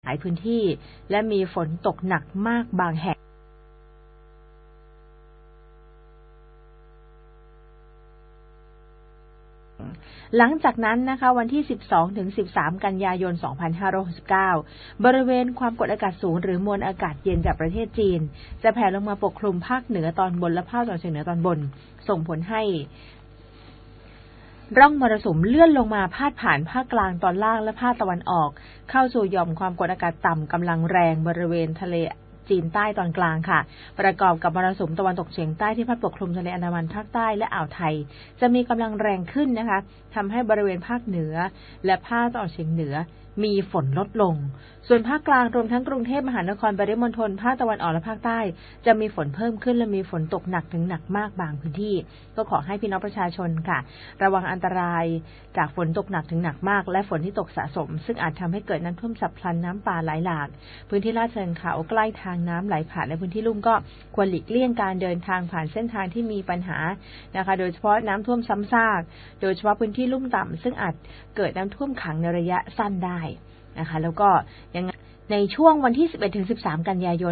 หลายพื้นที่และมีฝนตกหนักมากบางแห่งหลังจากนั้นนะคะวันที่12 ถึง 13 กันยายน 2569บริเวณความกดอากาศสูงหรือมวลอากาศเย็นจากประเทศจีนจะแผ่ลงมาปกคลุมภาคเหนือตอนบนและภาคตะวันออกเฉียงเหนือตอนบนส่งผลให้ร่องมรสุมเลื่อนลงมาพาดผ่านภาคกลางตอนล่างและภาคตะวันออกเข้าสู่หย่อมความกดอากาศต่ำกำลังแรงบริเวณทะเลจีนใต้ตอนกลางค่ะประกอบกับมรสุมตะวันตกเฉียงใต้ที่พัดปกคลุมทะเลอันดามันภาคใต้และอ่าวไทยจะมีกำลังแรงขึ้นนะคะทำให้บริเวณภาคเหนือและภาคตะวันออกเฉียงเหนือมีฝนลดลงส่วนภาคกลางรวมทั้งกรุงเทพมหานครปริมณฑลภาคตะวันออกและภาคใต้จะมีฝนเพิ่มขึ้นและมีฝนตกหนักถึงหนักมากบางพื้นที่ก็ขอให้พี่น้องประชาชนค่ะระวังอันตรายจากฝนตกหนักถึงหนักมากและฝนที่ตกสะสมซึ่งอาจทำให้เกิดน้ำท่วมฉับพลันน้ำป่าไหลหลากพื้นที่ลาดเชิงเขาใกล้ทางน้ำไหลผ่านในพื้นที่ลุ่มก็ควรหลีกเลี่ยงการเดินทางผ่านเส้นทางที่มีปัญหานะคะโดยเฉพาะน้ำท่วมซ้ำซากโดยเฉพาะพื้นที่ลุ่มต่ำซึ่งอาจเกิดน้ำท่วมขังในระยะสั้นได้นะคะแล้วก็ยังในช่วงวันที่11 ถึง 13 กันยายน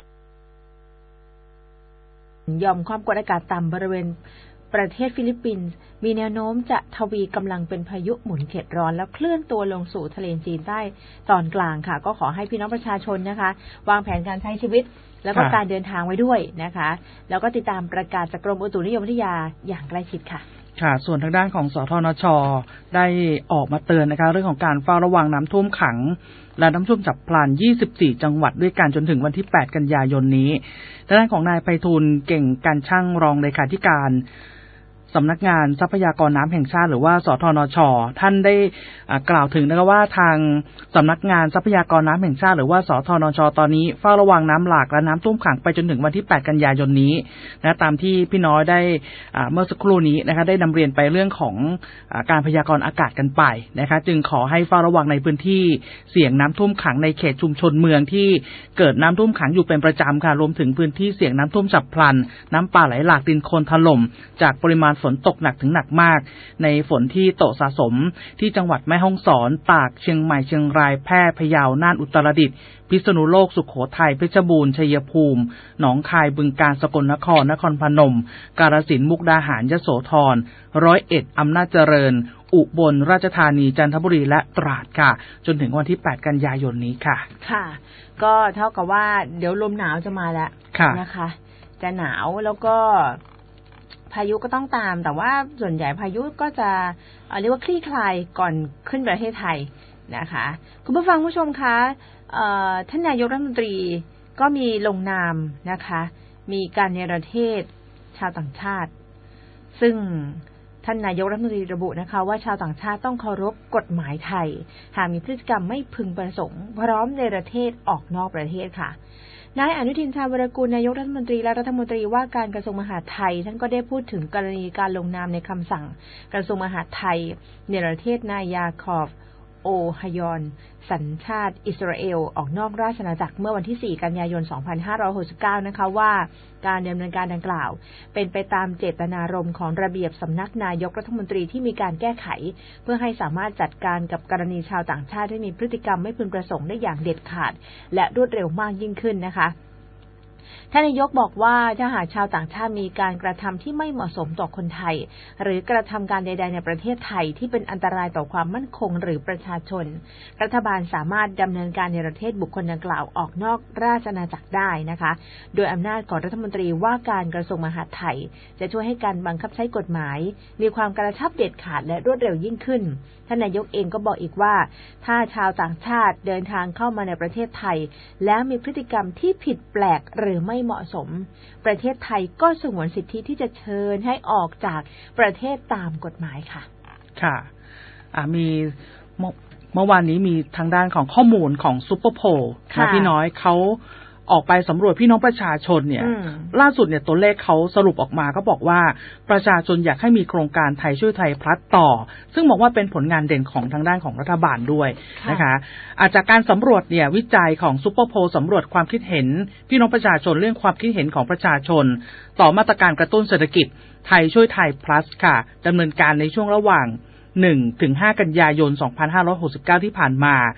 หย่อมความกดอากาศต่ำบริเวณประเทศฟิลิปปินส์มีแนวโน้มจะทวีกำลังเป็นพายุหมุนเขตร้อนแล้วเคลื่อนตัวลงสู่ทะเลจีนใต้ตอนกลางค่ะก็ขอให้พี่น้องประชาชนนะคะวางแผนการใช้ชีวิตแล้วก็การเดินทางไว้ด้วยนะคะแล้วก็ติดตามประกาศจากกรมอุตุนิยมวิทยาอย่างใกล้ชิดค่ะค่ะส่วนทางด้านของสทนช.ได้ออกมาเตือนนะคะเรื่องของการเฝ้าระวังน้ำท่วมขังและน้ำท่วมฉับพลัน24 จังหวัดด้วยกันจนถึงวันที่8 กันยายนนี้ทางด้านของนายไพฑูรย์เก่งการช่างรองเลขาธิการสำนักงานทรัพยากรน้ำแห่งชาติหรือว่าสทนช.ท่านได้กล่าวถึงนะคะว่าทางสำนักงานทรัพยากรน้ำแห่งชาติหรือว่าสทนช.ตอนนี้เฝ้าระวังน้ำหลากและน้ำท่วมขังไปจนถึงวันที่8 กันยายนนี้นะตามที่พี่น้อยได้เมื่อสักครู่นี้นะคะได้นำเรียนไปเรื่องของการพยากรณ์อากาศกันไปนะคะจึงขอให้เฝ้าระวังในพื้นที่เสี่ยงน้ำท่วมขังในเขตชุมชนเมืองที่เกิดน้ำท่วมขังอยู่เป็นประจำค่ะรวมถึงพื้นที่เสี่ยงน้ำท่วมฉับพลันน้ำป่าไหลหลากดินโคลนถล่มจากปริมาณฝนตกหนักถึงหนักมากในฝนที่ตกสะสมที่จังหวัดแม่ฮ่องสอนตากเชียงใหม่เชียงรายแพร่พะเยาน่านอุตรดิตถ์พิษณุโลกสุโขทัยเพชรบูรณ์ชัยภูมิหนองคายบึงกาฬสกลนครนครพนมกาฬสินธุ์มุกดาหารยโสธร101อำนาจเจริญอุบลราชธานีจันทบุรีและตราดค่ะจนถึงวันที่8 กันยายนนี้ค่ะค่ะก็เท่ากับว่าเดี๋ยวลมหนาวจะมาแล้วนะคะจะหนาวแล้วก็พายุก็ต้องตามแต่ว่าส่วนใหญ่พายุก็จะเรียกว่าคลี่คลายก่อนขึ้นประเทศไทยนะคะคุณผู้ฟังผู้ชมคะท่านนายกรัฐมนตรีก็มีลงนามนะคะมีการเนรเทศชาวต่างชาติซึ่งท่านนายกรัฐมนตรีระบุนะคะว่าชาวต่างชาติต้องเคารพกฎหมายไทยหากมีพฤติกรรมไม่พึงประสงค์พร้อมเนรเทศออกนอกประเทศค่ะนายอนุทินชาญวิรากูลนายกรัฐมนตรีและรัฐมนตรีว่าการกระทรวงมหาดไทยท่านก็ได้พูดถึงกรณีการลงนามในคำสั่งกระทรวงมหาดไทยเนรเทศนายยาคอบโอฮยอนสัญชาติอิสราเอลออกนอกราชอาณาจักรเมื่อวันที่4 กันยายน 2569นะคะว่าการดำเนินการดังกล่าวเป็นไปตามเจตนารมณ์ของระเบียบสำนักนายกรัฐมนตรีที่มีการแก้ไขเพื่อให้สามารถจัดการกับกรณีชาวต่างชาติที่มีพฤติกรรมไม่พึงประสงค์ได้อย่างเด็ดขาดและรวดเร็วมากยิ่งขึ้นนะคะท่านนายกบอกว่าถ้าหากชาวต่างชาติมีการกระทำที่ไม่เหมาะสมต่อคนไทยหรือกระทำการใดๆในประเทศไทยที่เป็นอันตรายต่อความมั่นคงหรือประชาชนรัฐบาลสามารถดำเนินการเนรเทศบุคคลดังกล่าวออกนอกราชอาณาจักรได้นะคะโดยอำนาจของรัฐมนตรีว่าการกระทรวงมหาดไทยจะช่วยให้การบังคับใช้กฎหมายมีความกระชับเด็ดขาดและรวดเร็วยิ่งขึ้นท่านนายกเองก็บอกอีกว่าถ้าชาวต่างชาติเดินทางเข้ามาในประเทศไทยแล้วมีพฤติกรรมที่ผิดแปลกหรือไม่เหมาะสมประเทศไทยก็สงวนสิทธิที่จะเชิญให้ออกจากประเทศตามกฎหมายค่ะค่ะมีเมื่อวานนี้มีทางด้านของข้อมูลของซุปเปอร์โพลนะพี่น้อยเขาออกไปสำรวจพี่น้องประชาชนเนี่ยล่าสุดเนี่ยตัวเลขเขาสรุปออกมาก็บอกว่าประชาชนอยากให้มีโครงการไทยช่วยไทยพลัสต่อซึ่งบอกว่าเป็นผลงานเด่นของทางด้านของรัฐบาลด้วยนะคะอาจจากการสำรวจเนี่ยวิจัยของซุปเปอร์โพลสำรวจความคิดเห็นพี่น้องประชาชนเรื่องความคิดเห็นของประชาชนต่อมาตรการกระตุ้นเศรษฐกิจไทยช่วยไทยพลัสค่ะดำเนินการในช่วงระหว่าง1 ถึง 5 กันยายน 2569ที่ผ่านมา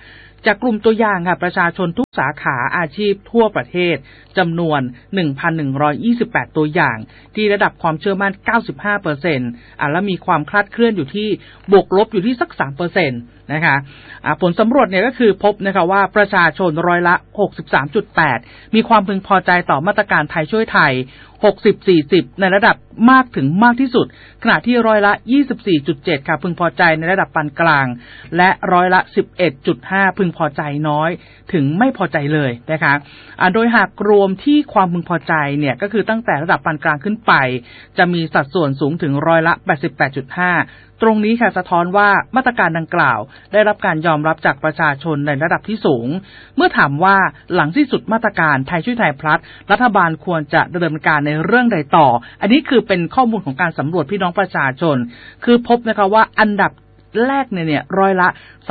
จากกลุ่มตัวอย่างค่ะประชาชนทุกสาขาอาชีพทั่วประเทศจำนวน 1,128 ตัวอย่างที่ระดับความเชื่อมั่น 95% และมีความคลาดเคลื่อนอยู่ที่บวกลบอยู่ที่สัก 3% นะคะผลสำรวจเนี่ยก็คือพบนะคะว่าประชาชนร้อยละ 63.8 มีความพึงพอใจต่อมาตรการไทยช่วยไทย 60-40 ในระดับมากถึงมากที่สุดขณะที่ร้อยละ 24.7 ค่ะพึงพอใจในระดับปานกลางและร้อยละ 11.5 พึงพอใจน้อยถึงไม่พอใจเลยนะคะโดยหากรวมที่ความพึงพอใจเนี่ยก็คือตั้งแต่ระดับปานกลางขึ้นไปจะมีสัดส่วนสูงถึงร้อยละ 88.5 ตรงนี้ค่ะสะท้อนว่ามาตรการดังกล่าวได้รับการยอมรับจากประชาชนในระดับที่สูงเมื่อถามว่าหลังที่สุดมาตรการไทยช่วยไทยพลัสรัฐบาลควรจะดำเนินการในเรื่องใดต่ออันนี้คือเป็นข้อมูลของการสำรวจพี่น้องประชาชนคือพบนะคะว่าอันดับแรกเนี่ยร้อยละ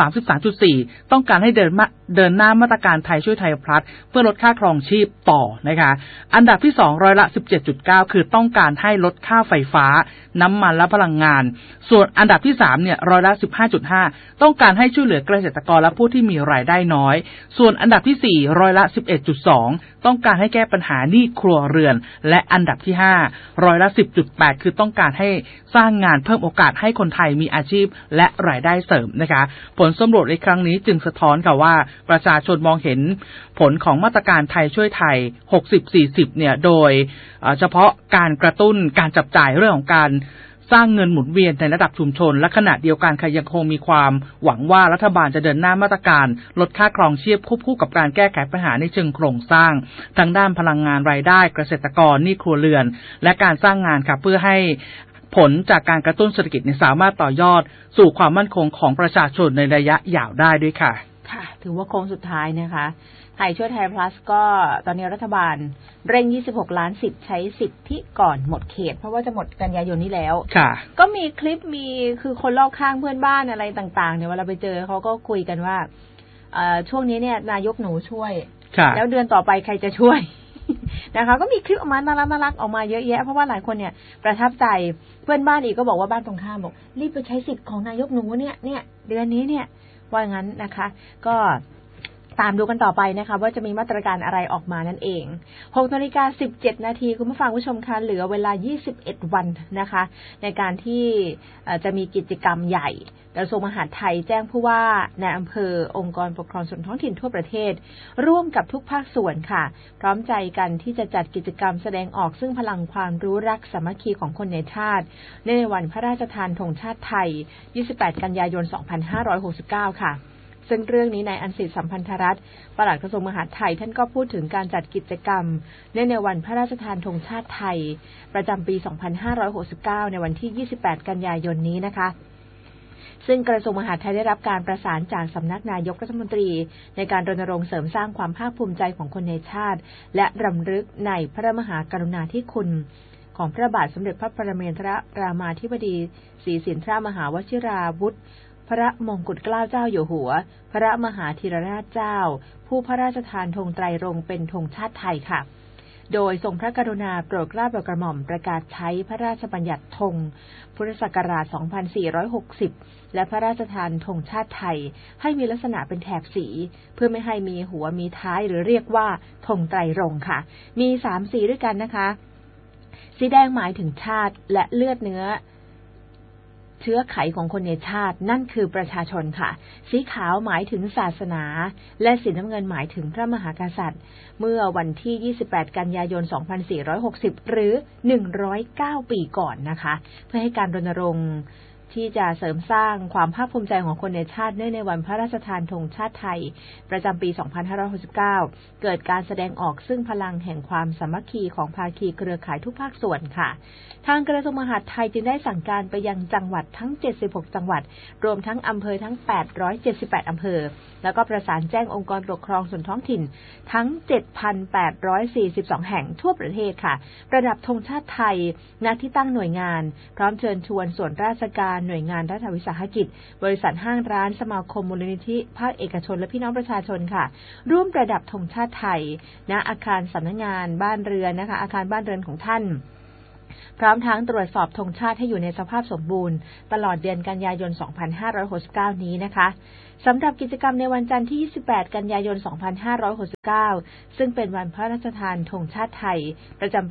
33.4 ต้องการให้เดินหน้ามาตรการไทยช่วยไทยพลัสเพื่อลดค่าครองชีพต่อนะคะอันดับที่2ร้อยละ 17.9 คือต้องการให้ลดค่าไฟฟ้าน้ำมันและพลังงานส่วนอันดับที่3เนี่ยร้อยละ 15.5 ต้องการให้ช่วยเหลือเกษตรกรและผู้ที่มีรายได้น้อยส่วนอันดับที่4ร้อยละ 11.2 ต้องการให้แก้ปัญหาหนี้ครัวเรือนและอันดับที่5ร้อยละ 10.8 คือต้องการให้สร้างงานเพิ่มโอกาสให้คนไทยมีอาชีพและรายได้เสริมนะคะผลสำรวจในครั้งนี้จึงสะท้อนค่ะว่าประชาชนมองเห็นผลของมาตรการไทยช่วยไทย 60-40 เนี่ยโดยเฉพาะการกระตุ้นการจับจ่ายเรื่องของการสร้างเงินหมุนเวียนในระดับชุมชนและขณะเดียวกันค่ะยังคงมีความหวังว่ารัฐบาลจะเดินหน้ามาตรการลดค่าครองชีพควบคู่กับการแก้ไขปัญหาในเชิงโครงสร้างทั้งด้านพลังงานรายได้เกษตรกรหนี้ครัวเรือนและการสร้างงานค่ะเพื่อให้ผลจากการกระตุ้นเศรษฐกิจสามารถต่อยอดสู่ความมั่นคงของประชาชนในระยะยาวได้ด้วยค่ะค่ะถือว่าโค้งสุดท้ายนะคะไทยช่วยไทยพลัสก็ตอนนี้รัฐบาลเร่ง26ล้านสิทธิ์ใช้สิทธิก่อนหมดเขตเพราะว่าจะหมดกันยายนนี้แล้วค่ะก็มีคลิปมีคือคนรอบข้างเพื่อนบ้านอะไรต่างๆเนี่ยเวลาไปเจอเขาก็คุยกันว่าช่วงนี้เนี่ยนายกหนูช่วยแล้วเดือนต่อไปใครจะช่วยนะคะก็มีคลิปออกมาน่ารักออกมาเยอะแยะเพราะว่าหลายคนเนี่ยประทับใจเพื่อนบ้านอีกก็บอกว่าบ้านตรงข้ามบอกรีบไปใช้สิทธิ์ของนายกหนูเนี่ยเดือนนี้เนี่ยว่างั้นนะคะก็ตามดูกันต่อไปนะคะว่าจะมีมาตรการอะไรออกมานั่นเอง 6:17 นาทีคุณผู้ฟังผู้ชมคะเหลือเวลา21วันนะคะในการที่จะมีกิจกรรมใหญ่กระทรวงมหาดไทยแจ้งผู้ว่าในอำเภอองค์กรปกครองส่วนท้องถิ่นทั่วประเทศร่วมกับทุกภาคส่วนค่ะพร้อมใจกันที่จะจัดกิจกรรมแสดงออกซึ่งพลังความรู้รักสามัคคีของคนในชาติในวันพระราชทานธงชาติไทย28กันยายน2569ค่ะซึ่งเรื่องนี้นายอัญสิทธิ์สัมพันธรัตน์ปลัดกระทรวงมหาดไทยท่านก็พูดถึงการจัดกิจกรรมในวันพระราชทานธงชาติไทยประจำปี2569ในวันที่28กันยายนนี้นะคะซึ่งกระทรวงมหาดไทยได้รับการประสานจากสำนักนายกรัฐมนตรีในการรณรงค์เสริมสร้างความภาคภูมิใจของคนในชาติและรำลึกในพระมหากรุณาธิคุณของพระบาทสมเด็จพระปรเมนทรรามาธิบดีศรีสินธรมหาวชิราวุธพระมงกุฎเกล้าเจ้าอยู่หัวพระมหาธีรราชเจ้าผู้พระราชทานธงไตรรงค์เป็นธงชาติไทยค่ะโดยทรงพระกรุณาโปรดเกล้าโปรดกระหม่อมประกาศใช้พระราชบัญญัติธงพุทธศักราช 2460 และพระราชทานธงชาติไทยให้มีลักษณะเป็นแถบสีเพื่อไม่ให้มีหัวมีท้ายหรือเรียกว่าธงไตรรงค์ค่ะมี3สีด้วยกันนะคะสีแดงหมายถึงชาติและเลือดเนื้อเชื้อไขของคนในชาตินั่นคือประชาชนค่ะสีขาวหมายถึงศาสนาและสีน้ำเงินหมายถึงพระมหากษัตริย์เมื่อวันที่28กันยายน2460หรือ109ปีก่อนนะคะเพื่อให้การรณรงค์ที่จะเสริมสร้างความภาคภูมิใจของคนในชาติในวันพระราชทานธงชาติไทยประจำปี2569เกิดการแสดงออกซึ่งพลังแห่งความสามัคคีของภาคีเครือข่ายทุกภาคส่วนค่ะทางกระทรวงมหาดไทยจึงได้สั่งการไปยังจังหวัดทั้ง76จังหวัดรวมทั้งอำเภอทั้ง878อำเภอแล้วก็ประสานแจ้งองค์กรปกครองส่วนท้องถิ่นทั้ง 7,842 แห่งทั่วประเทศค่ะประดับธงชาติไทยณที่ตั้งหน่วยงานพร้อมเชิญชวนส่วนราชการหน่วยงานรัฐวิสาหกิจบริษัทห้างร้านสมาคมมูลนิธิภาคเอกชนและพี่น้องประชาชนค่ะร่วมประดับธงชาติไทยณอาคารสำนักงานบ้านเรือนนะคะอาคารบ้านเรือนของท่านพร้อมทั้งตรวจสอบธงชาติให้อยู่ในสภาพสมบูรณ์ตลอดเดือนกันยายน 2569 นี้นะคะสำหรับกิจกรรมในวันจันทร์ที่ 28 กันยายน 2569 ซึ่งเป็นวันพระราชทานธงชาติไทยประจำปี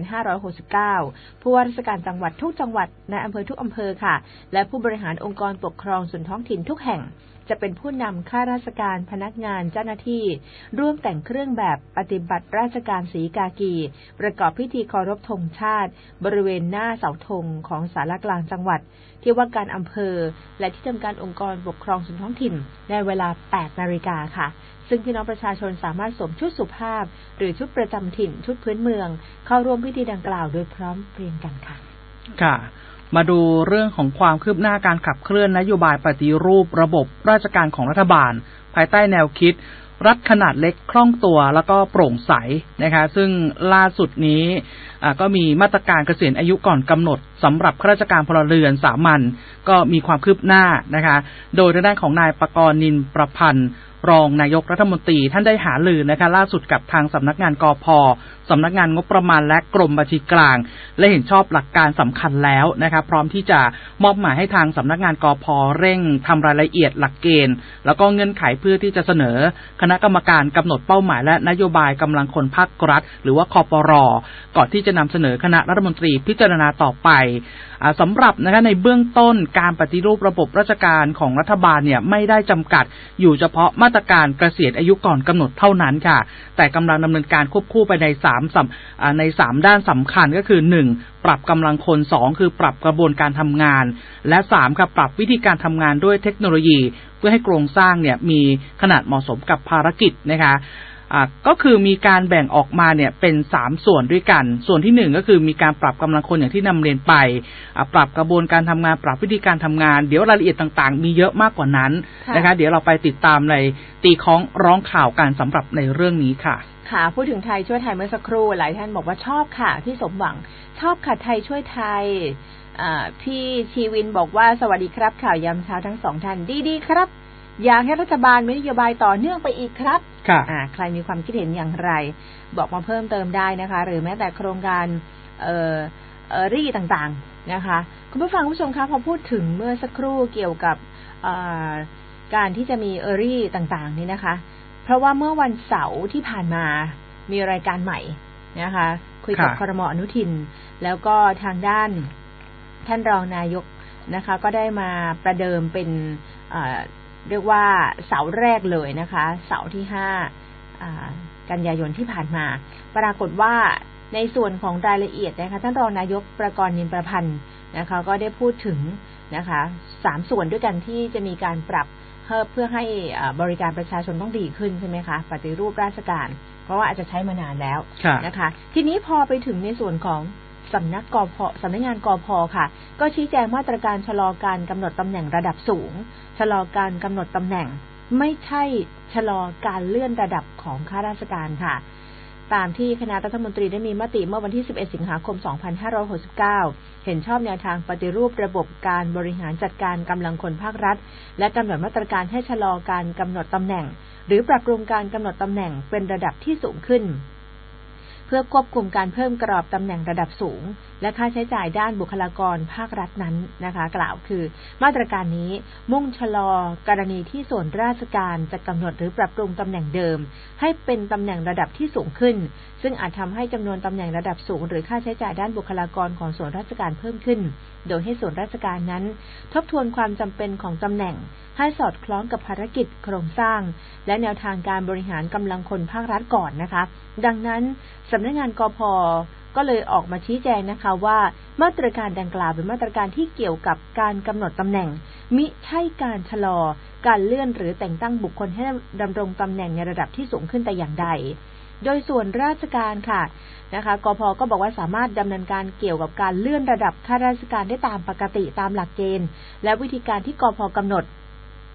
2569 ผู้ว่าราชการจังหวัดทุกจังหวัดในอำเภอทุกอำเภอค่ะและผู้บริหารองค์กรปกครองส่วนท้องถิ่นทุกแห่งจะเป็นผู้นำข้าราชการพนักงานเจ้าหน้าที่ร่วมแต่งเครื่องแบบปฏิบัติราชการสีกากีประกอบพิธีเคารพธงชาติบริเวณหน้าเสาธงของศาลากลางจังหวัดที่ว่าการอำเภอและที่ทำการองค์กรปกครองส่วนท้องถิ่นในเวลา 8 นาฬิกาค่ะซึ่งพี่น้องประชาชนสามารถสวมชุดสุภาพหรือชุดประจำถิ่นชุดพื้นเมืองเข้าร่วมพิธีดังกล่าวโดยพร้อมเพรียงกันค่ะค่ะมาดูเรื่องของความคืบหน้าการขับเคลื่อนนโยบายปฏิรูประบบราชการของรัฐบาลภายใต้แนวคิดรัฐขนาดเล็กคล่องตัวแล้วก็โปร่งใสนะคะซึ่งล่าสุดนี้ก็มีมาตรการเกษียณอายุก่อนกำหนดสำหรับข้าราชการพลเรือนสามัญก็มีความคืบหน้านะคะโดยทางด้านของนายปกรณ์นินประพันธ์รองนายกรัฐมนตรีท่านได้หารือนะคะล่าสุดกับทางสำนักงานกพ.สำนักงานงบประมาณและกรมบัญชีกลางและเห็นชอบหลักการสำคัญแล้วนะคะพร้อมที่จะมอบหมายให้ทางสำนักงานกพ.เร่งทำรายละเอียดหลักเกณฑ์แล้วก็เงื่อนไขเพื่อที่จะเสนอคณะกรรมการกำหนดเป้าหมายและนโยบายกำลังคนภาครัฐหรือว่าคปร.ก่อนที่จะนำเสนอคณะรัฐมนตรีพิจารณาต่อไปสำหรับนะคะในเบื้องต้นการปฏิรูประบบราชการของรัฐบาลเนี่ยไม่ได้จำกัดอยู่เฉพาะมาตรการเกษียณอายุก่อนกำหนดเท่านั้นค่ะแต่กำลังดำเนินการควบคู่ไปใน3ด้านสำคัญก็คือ1ปรับกำลังคน2คือปรับกระบวนการทำงานและ3ครับปรับวิธีการทำงานด้วยเทคโนโลยีเพื่อให้โครงสร้างเนี่ยมีขนาดเหมาะสมกับภารกิจนะคะก็คือมีการแบ่งออกมาเนี่ยเป็น3ส่วนด้วยกันส่วนที่1ก็คือมีการปรับกำลังคนอย่างที่นำเรียนไปปรับกระบวนการทำงานปรับวิธีการทำงานเดี๋ยวรายละเอียดต่างๆมีเยอะมากกว่านั้นนะคะเดี๋ยวเราไปติดตามในตีค้องร้องข่าวกันสำหรับในเรื่องนี้ค่ะค่ะพูดถึงไทยช่วยไทยเมื่อสักครู่หลายท่านบอกว่าชอบค่ะพี่สมหวังชอบค่ะไทยช่วยไทยพี่ชีวินบอกว่าสวัสดีครับข่าวยามเช้าทั้งสองท่านดีๆครับอยากให้รัฐบาลมีนโยบายต่อเนื่องไปอีกครับค่ะใครมีความคิดเห็นอย่างไรบอกมาเพิ่มเติมได้นะคะหรือแม้แต่โครงการรี่ต่างๆนะคะคุณผู้ฟังผู้ชมคะพอพูดถึงเมื่อสักครู่เกี่ยวกับการที่จะมีรี่ต่างๆนี่นะคะเพราะว่าเมื่อวันเสาร์ที่ผ่านมามีรายการใหม่นะคะคุยกับครม.อนุทินแล้วก็ทางด้านท่านรองนายกนะคะก็ได้มาประเดิมเป็นเรียกว่าเสาร์แรกเลยนะคะเสาร์ที่5กันยายนที่ผ่านมาปรากฏว่าในส่วนของรายละเอียดนะคะท่านรองนายกประกรณ์นินประพันธ์นะคะก็ได้พูดถึงนะคะ3ส่วนด้วยกันที่จะมีการปรับเพื่อให้บริการประชาชนต้องดีขึ้นใช่ไหมคะปฏิรูปราชการเพราะว่าอาจจะใช้มานานแล้วนะคะทีนี้พอไปถึงในส่วนของสำนักงานกพ.ค่ะก็ชี้แจงมาตรการชะลอการกำหนดตำแหน่งระดับสูงชะลอการกำหนดตำแหน่งไม่ใช่ชะลอการเลื่อนระดับของข้าราชการค่ะตามที่คณะรัฐมนตรีได้มีมติเมื่อวันที่11สิงหาคม2569เห็นชอบแนวทางปฏิรูประบบการบริหารจัดการกำลังคนภาครัฐและกำหนดมาตรการให้ชะลอการกำหนดตำแหน่งหรือปรับปรุงการกำหนดตำแหน่งเป็นระดับที่สูงขึ้นเพื่อควบคุมการเพิ่มกรอบตำแหน่งระดับสูงและค่าใช้จ่ายด้านบุคลากรภาครัฐนั้นนะคะกล่าวคือมาตรการนี้มุ่งชะลอกรณีที่ส่วนราชการจะกำหนดหรือปรับปรุงตำแหน่งเดิมให้เป็นตำแหน่งระดับที่สูงขึ้นซึ่งอาจทำให้จำนวนตำแหน่งระดับสูงหรือค่าใช้จ่ายด้านบุคลากรของส่วนราชการเพิ่มขึ้นโดยให้ส่วนราชการนั้นทบทวนความจำเป็นของตำแหน่งให้สอดคล้องกับภารกิจโครงสร้างและแนวทางการบริหารกำลังคนภาครัฐก่อนนะคะดังนั้นสำนักงานกพ.ก็เลยออกมาชี้แจงนะคะว่ามาตรการดังกล่าวเป็นมาตรการที่เกี่ยวกับการกำหนดตำแหน่งมิใช่การชะลอการเลื่อนหรือแต่งตั้งบุคคลให้ดำรงตำแหน่งในระดับที่สูงขึ้นแต่อย่างใดโดยส่วนราชการค่ะนะคะกพ.ก็บอกว่าสามารถดำเนินการเกี่ยวกับการเลื่อนระดับข้าราชการได้ตามปกติตามหลักเกณฑ์และวิธีการที่กพ.กำหนด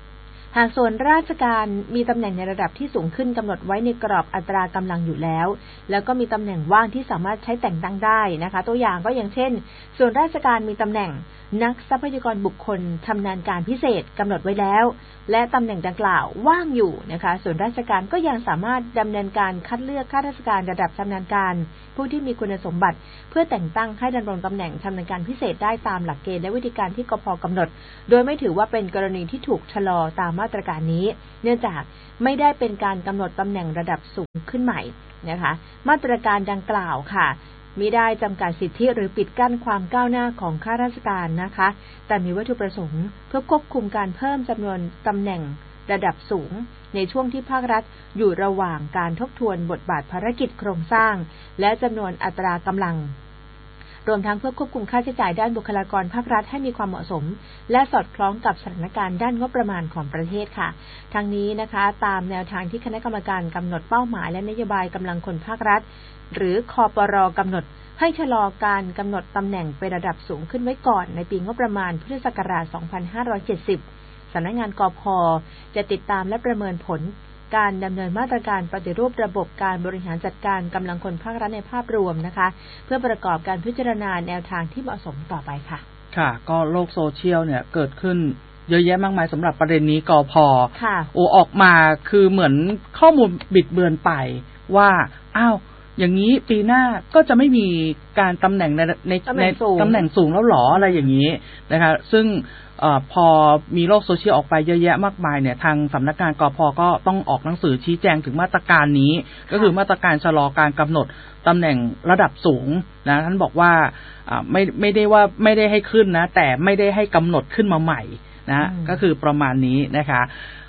หากส่วนราชการมีตำแหน่งในระดับที่สูงขึ้นกำหนดไว้ในกรอบอัตรากำลังอยู่แล้วแล้วก็มีตำแหน่งว่างที่สามารถใช้แต่งตั้งได้นะคะตัวอย่างก็อย่างเช่นส่วนราชการมีตำแหน่งนักทรัพยากรบุคคลชำนาญการพิเศษกำหนดไว้แล้วและตำแหน่งดังกล่าวว่างอยู่นะคะส่วนราชการก็ยังสามารถดำเนินการคัดเลือกข้าราชการระดับชำนาญการผู้ที่มีคุณสมบัติเพื่อแต่งตั้งให้ดำรงตำแหน่งชำนาญการพิเศษได้ตามหลักเกณฑ์และวิธีการที่กพ.กำหนดโดยไม่ถือว่าเป็นกรณีที่ถูกชะลอตามมาตรการนี้เนื่องจากไม่ได้เป็นการกำหนดตำแหน่งระดับสูงขึ้นใหม่นะคะมาตรการดังกล่าวค่ะมิได้จำกัดสิทธิหรือปิดกั้นความก้าวหน้าของข้าราชการนะคะแต่มีวัตถุประสงค์เพื่อควบคุมการเพิ่มจำนวนตำแหน่งระดับสูงในช่วงที่ภาครัฐอยู่ระหว่างการทบทวนบทบาทภารกิจโครงสร้างและจำนวนอัตรากำลังรวมทั้งเพื่อควบคุมค่าใช้จ่ายด้านบุคลากรภาครัฐให้มีความเหมาะสมและสอดคล้องกับสถานการณ์ด้านงบประมาณของประเทศค่ะทั้งนี้นะคะตามแนวทางที่คณะกรรมการกำหนดเป้าหมายและนโยบายกำลังคนภาครัฐหรือคปร.กำหนดให้ชะลอการกำหนดตำแหน่งเป็นระดับสูงขึ้นไว้ก่อนในปีงบประมาณพุทธศักราช 2570 สำนักงานกพ.จะติดตามและประเมินผลการดำเนินมาตรการปฏิรูประบบการบริหารจัดการกำลังคนภาครัฐในภาพรวมนะคะเพื่อประกอบการพิจารณาแนวทางที่เหมาะสมต่อไปค่ะค่ะก็โลกโซเชียลเนี่ยเกิดขึ้นเยอะแยะมากมายสำหรับประเด็นนี้กพ.ออกมาคือเหมือนข้อมูลบิดเบือนไปว่าอ้าวอย่างนี้ปีหน้าก็จะไม่มีการตำแหน่งในตำแหน่งสูงแล้วหรออะไรอย่างนี้นะคะซึ่งพอมีโลกโซเชียลออกไปเยอะแยะมากมายเนี่ยทางสำนักงานกพ.ก็ต้องออกหนังสือชี้แจงถึงมาตรการนี้ก็คือมาตรการชะลอการกำหนดตำแหน่งระดับสูงนะท่านบอกว่าไม่ได้ว่าไม่ได้ให้ขึ้นนะแต่ไม่ได้ให้กำหนดขึ้นมาใหม่นะก็คือประมาณนี้นะคะ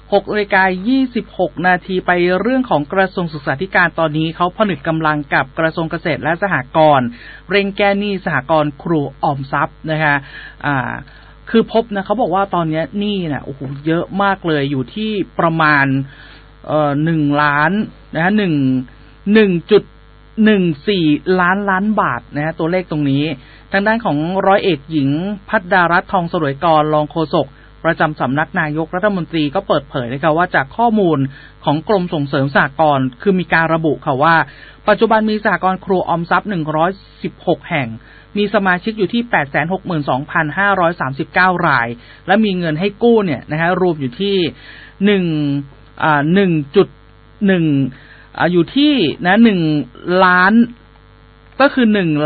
6:26 นาทีไปเรื่องของกระทรวงศึกษาธิการตอนนี้เขาผนึกกำลังกับกระทรวงเกษตรและสหกรณ์เร่งแก้หนี้สหกรณ์ครูออมทรัพย์นะคะคือพบนะเขาบอกว่าตอนนี้หนี้นะโอ้โหเยอะมากเลยอยู่ที่ประมาณ1 ล้านนะฮะ1.14 ล้านบาทนะฮะตัวเลขตรงนี้ทางด้านของร้อยเอกหญิงภัทรารัตน์ทองสรวยกรรองโฆษกประจำสำนักนายกรัฐมนตรีก็เปิดเผยนะคะว่าจากข้อมูลของกรมส่งเสริมสหกรณ์คือมีการระบุค่ะว่าปัจจุบันมีสหกรณ์ครูออมทรัพย์116แห่งมีสมาชิกอยู่ที่ 862,539 รายและมีเงินให้กู้เนี่ยนะฮะรวมอยู่ที่1.1อยู่ที่นะ1ล้านก็คือ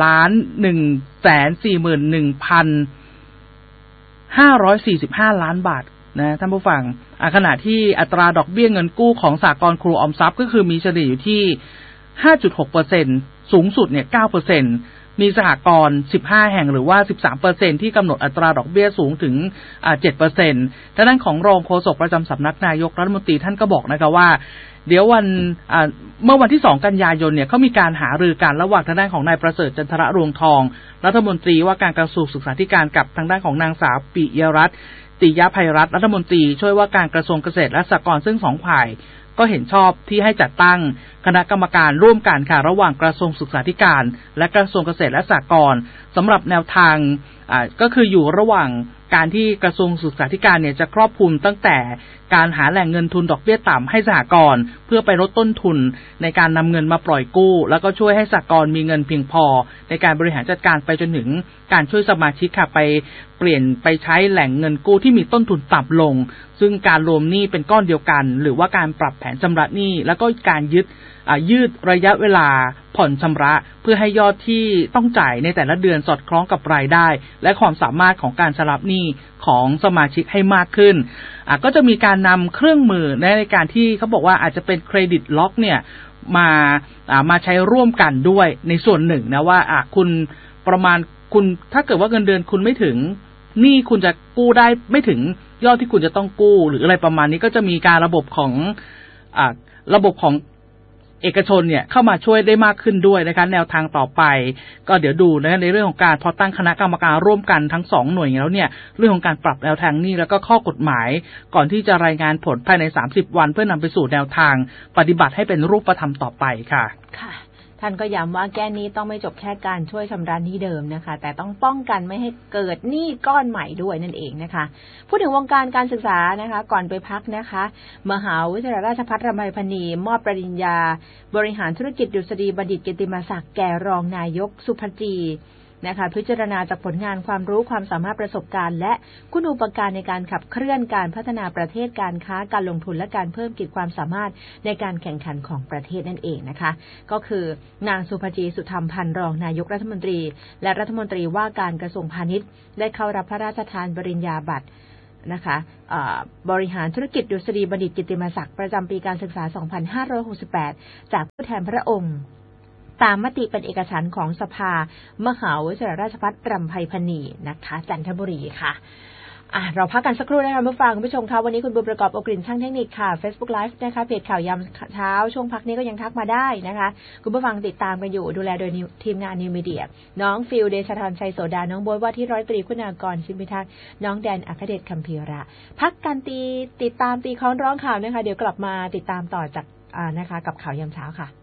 1,141,545 ล้านบาทนะท่านผู้ฟังขณะที่อัตราดอกเบี้ยเงินกู้ของสหกรณ์ครูออมทรัพย์ก็คือมีเฉลี่ยอยู่ที่ 5.6% สูงสุดเนี่ย 9%มีสหกรณ์15แห่งหรือว่า 13% ที่กำหนดอัตราดอกเบี้ยสูงถึง7%ทางด้านของรองโฆษกประจำสำนักนายกรัฐมนตรีท่านก็บอกนะคะว่าเดี๋ยวเมื่อวันที่2กันยายนเนี่ยเขามีการหารือกันระหว่างทางด้านของนายประเสริฐจันทรรวงทองรัฐมนตรีว่าการกระทรวงศึกษาธิการกับทางด้านของนางสาวปิยรัตน์ติยภัยรัตน์รัฐมนตรีช่วยว่าการกระทรวงเกษตรและสหกรณ์ซึ่ง2ฝ่ายก็เห็นชอบที่ให้จัดตั้งคณะกรรมการร่วมกันค่ะระหว่างกระทรวงศึกษาธิการและกระทรวงเกษตรและสหกรณ์สำหรับแนวทางก็คืออยู่ระหว่างการที่กระทรวงศึกษาธิการเนี่ยจะครอบคลุมตั้งแต่การหาแหล่งเงินทุนดอกเบี้ยต่ำให้สหกรณ์เพื่อไปลดต้นทุนในการนำเงินมาปล่อยกู้แล้วก็ช่วยให้สหกรณ์มีเงินเพียงพอในการบริหารจัดการไปจนถึงการช่วยสมาชิกค่ะไปเปลี่ยนไปใช้แหล่งเงินกู้ที่มีต้นทุนต่ำลงซึ่งการรวมหนี้เป็นก้อนเดียวกันหรือว่าการปรับแผนชำระหนี้แล้วก็การยืดระยะเวลาผ่อนชำระเพื่อให้ยอดที่ต้องจ่ายในแต่ละเดือนสอดคล้องกับรายได้และความสามารถของการชำระหนี้ของสมาชิกให้มากขึ้นก็จะมีการนำเครื่องมือในการที่เขาบอกว่าอาจจะเป็นเครดิตล็อกเนี่ยมาใช้ร่วมกันด้วยในส่วนหนึ่งนะว่าคุณประมาณคุณถ้าเกิดว่าเงินเดือนคุณไม่ถึงหนี้คุณจะกู้ได้ไม่ถึงยอดที่คุณจะต้องกู้หรืออะไรประมาณนี้ก็จะมีการระบบของเอกชนเนี่ยเข้ามาช่วยได้มากขึ้นด้วยนะคะแนวทางต่อไปก็เดี๋ยวดูนะในเรื่องของการพอตั้งคณะกรรมการร่วมกันทั้ง2หน่วยแล้วเนี่ยเรื่องของการปรับแนวทางนี้แล้วก็ข้อกฎหมายก่อนที่จะรายงานผลภายใน30วันเพื่อนำไปสู่แนวทางปฏิบัติให้เป็นรูปธรรมต่อไปค่ะค่ะท่านก็ย้ำว่าแก้หนี้ต้องไม่จบแค่การช่วยชำระหนี้เดิมนะคะแต่ต้องป้องกันไม่ให้เกิดหนี้ก้อนใหม่ด้วยนั่นเองนะคะพูดถึงวงการการศึกษานะคะก่อนไปพักนะคะมหาวิทยาลัยราชภัฏรำไพพรรณีมอบปริญญาบริหารธุรกิจดุษฎีบัณฑิตกิตติมศักดิ์แก่รองนายกสุภจีนะคะพิจารณาจากผลงานความรู้ความสามารถประสบการณ์และคุณูปการในการขับเคลื่อนการพัฒนาประเทศการค้าการลงทุนและการเพิ่มขีดความสามารถในการแข่งขันของประเทศนั่นเองนะคะก็คือนางสุภจีสุธรรมพันธ์รองนายกรัฐมนตรีและรัฐมนตรีว่าการกระทรวงพาณิชย์ได้เข้ารับพระราชทานปริญญาบัตรนะคะบริหารธุรกิจดุษฎีบัณฑิตกิตติมศักดิ์ประจำปีการศึกษา 2568 จากผู้แทนพระองค์ตามมติเป็นเอกฉันท์ของสภามหาวิทยาลัยราชภัฏรำไพพรรณีนะคะจันทบุรีค่ะเราพักกันสักครู่นะคะผู้ฟังผู้ชมคะวันนี้คุณบุญประกอบอกลิ่นช่างเทคนิคค่ะ Facebook Live นะคะเพจข่าวยามเช้าช่วงพักนี้ก็ยังทักมาได้นะคะคุณผู้ฟังติดตามกันอยู่ดูแลโดยทีมงานนิวมีเดียน้องฟิลเดชธรชัยโสดาน้องโบ๊ทว่าที่ร้อยตรีคุณากรชิมพิทักษ์น้องแดนอัครเดชคัมภีระพักกันติดตามตีค้อนร้องข่าวนะคะเดี๋ยวกลับมาติดตามต่อจากนะคะกับข่าวยามเช้าค่ะ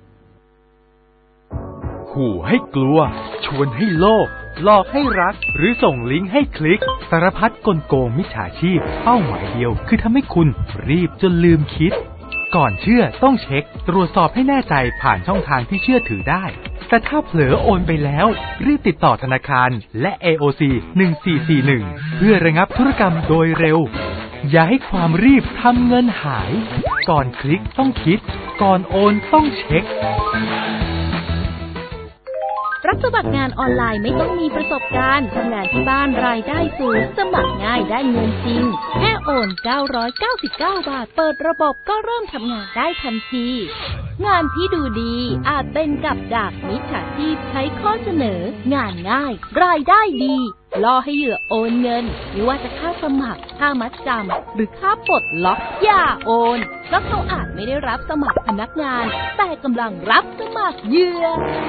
ขู่ให้กลัวชวนให้โลภหลอกให้รักหรือส่งลิงก์ให้คลิกสารพัดกลโกงมิจฉาชีพเป้าหมายเดียวคือทำให้คุณรีบจนลืมคิดก่อนเชื่อต้องเช็คตรวจสอบให้แน่ใจผ่านช่องทางที่เชื่อถือได้แต่ถ้าเผลอโอนไปแล้วรีบติดต่อธนาคารและ AOC 1441เพื่อระงับธุรกรรมโดยเร็วอย่าให้ความรีบทำเงินหายก่อนคลิกต้องคิดก่อนโอนต้องเช็ครับสมัครงานออนไลน์ไม่ต้องมีประสบการณ์ทำงานที่บ้านรายได้สูงสมัครง่ายได้เงินจริงแค่โอน999 บาทเปิดระบบก็เริ่มทำงานได้ทันทีงานที่ดูดีอาจเป็นกับดักมิจฉาชีพใช้ข้อเสนองานง่ายรายได้ดีล่อให้เหยื่อโอนเงินไม่ว่าจะค่าสมัครค่ามัดจำหรือค่าปลดล็อกอย่าโอนเพราะเขาอาจไม่ได้รับสมัครพนักงานแต่กำลังรับสมัครเหยื่อ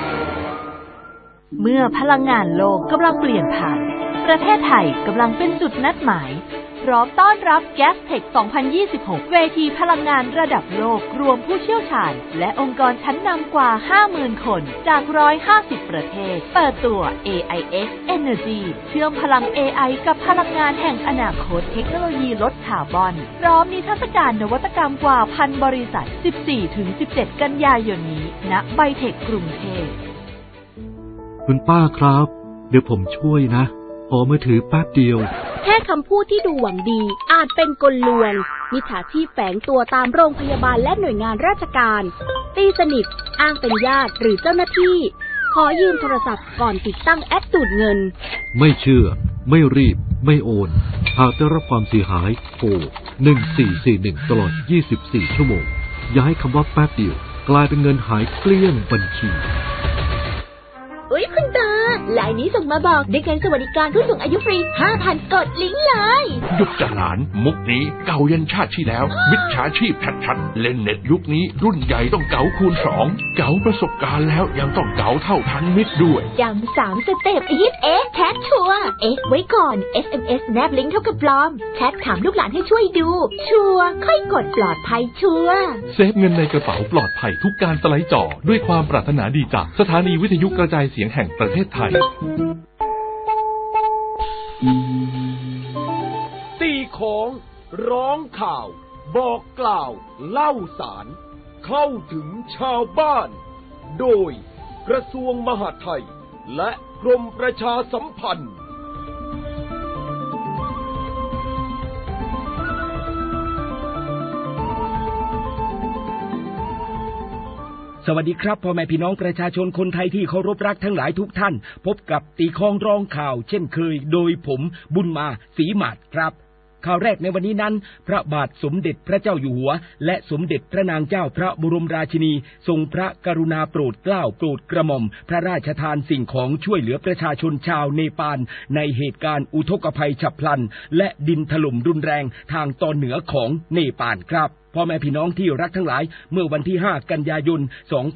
เมื่อพลังงานโลกกำลังเปลี่ยนผ่านประเทศไทยกำลังเป็นจุดนัดหมายพร้อมต้อนรับ Gastech 2026 เวทีพลังงานระดับโลกรวมผู้เชี่ยวชาญและองค์กรชั้นนำกว่า 50,000 คนจาก 150 ประเทศเปิดตัว AIX Energy เชื่อมพลัง AI กับพลังงานแห่งอนาคตเทคโนโลยีลดคาร์บอนพร้อมนิทรรศการนวัตกรรมกว่า 1,000 บริษัท 14-17 กันยายนนี้ณไบเทคกรุงเทพคุณป้าครับเดี๋ยวผมช่วยนะขอมือถือแป๊บเดียวแค่คำพูดที่ดูหวังดีอาจเป็นกลลวงมิจฉาชีพแฝงตัวตามโรงพยาบาลและหน่วยงานราชการตีสนิทอ้างเป็นญาติหรือเจ้าหน้าที่ขอยืมโทรศัพท์ก่อนติดตั้งแอปดูดเงินไม่เชื่อไม่รีบไม่โอนหากได้รับความเสียหายโทร1441ตลอด24ชั่วโมงอย่าให้คำว่าแป๊บเดียวกลายเป็นเงินหายเกลี้ยงบัญชีคุณตาลายนี้ส่งมาบอกได้เงินสวัสดิการผู้สูงอายุฟรี 5,000 กดลิงก์เลยยุคจหลานมุกนี้เก่ายันชาติที่แล้วมิจฉาชีพชัดๆเล่นเน็ตยุคนี้รุ่นใหญ่ต้องเก๋าคูณ2เก๋าประสบการณ์แล้วยังต้องเก๋าเท่าทันมิตรด้วยยัง3 สเต็ปยิบแชทชัวร์ไว้ก่อน SMS แนบลิงก์เท่ากับปลอมแชทถามลูกหลานให้ช่วยดูชัวร์ค่อยกดปลอดภัยชัวร์เซฟเงินในกระเป๋าปลอดภัยทุกการสไลด์จอด้วยความปรารถนาดีจากสถานีวิทยุกระจายเสียงแห่งประเทศไทยตีของร้องข่าวบอกกล่าวเล่าสารเข้าถึงชาวบ้านโดยกระทรวงมหาดไทยและกรมประชาสัมพันธ์สวัสดีครับพ่อแม่พี่น้องประชาชนคนไทยที่เคารพรักทั้งหลายทุกท่านพบกับตีคองร้องข่าวเช่นเคยโดยผมบุญมาศรีหมาดครับข่าวแรกในวันนี้นั้นพระบาทสมเด็จพระเจ้าอยู่หัวและสมเด็จพระนางเจ้าพระบรมราชินีทรงพระกรุณาโปรดเกล้าโปรดกระหม่อมพระราชทานสิ่งของช่วยเหลือประชาชนชาวเนปาลในเหตุการณ์อุทกภัยฉับพลันและดินถล่มรุนแรงทางตอนเหนือของเนปาลครับพ่อแม่พี่น้องที่รักทั้งหลายเมื่อวันที่5กันยายน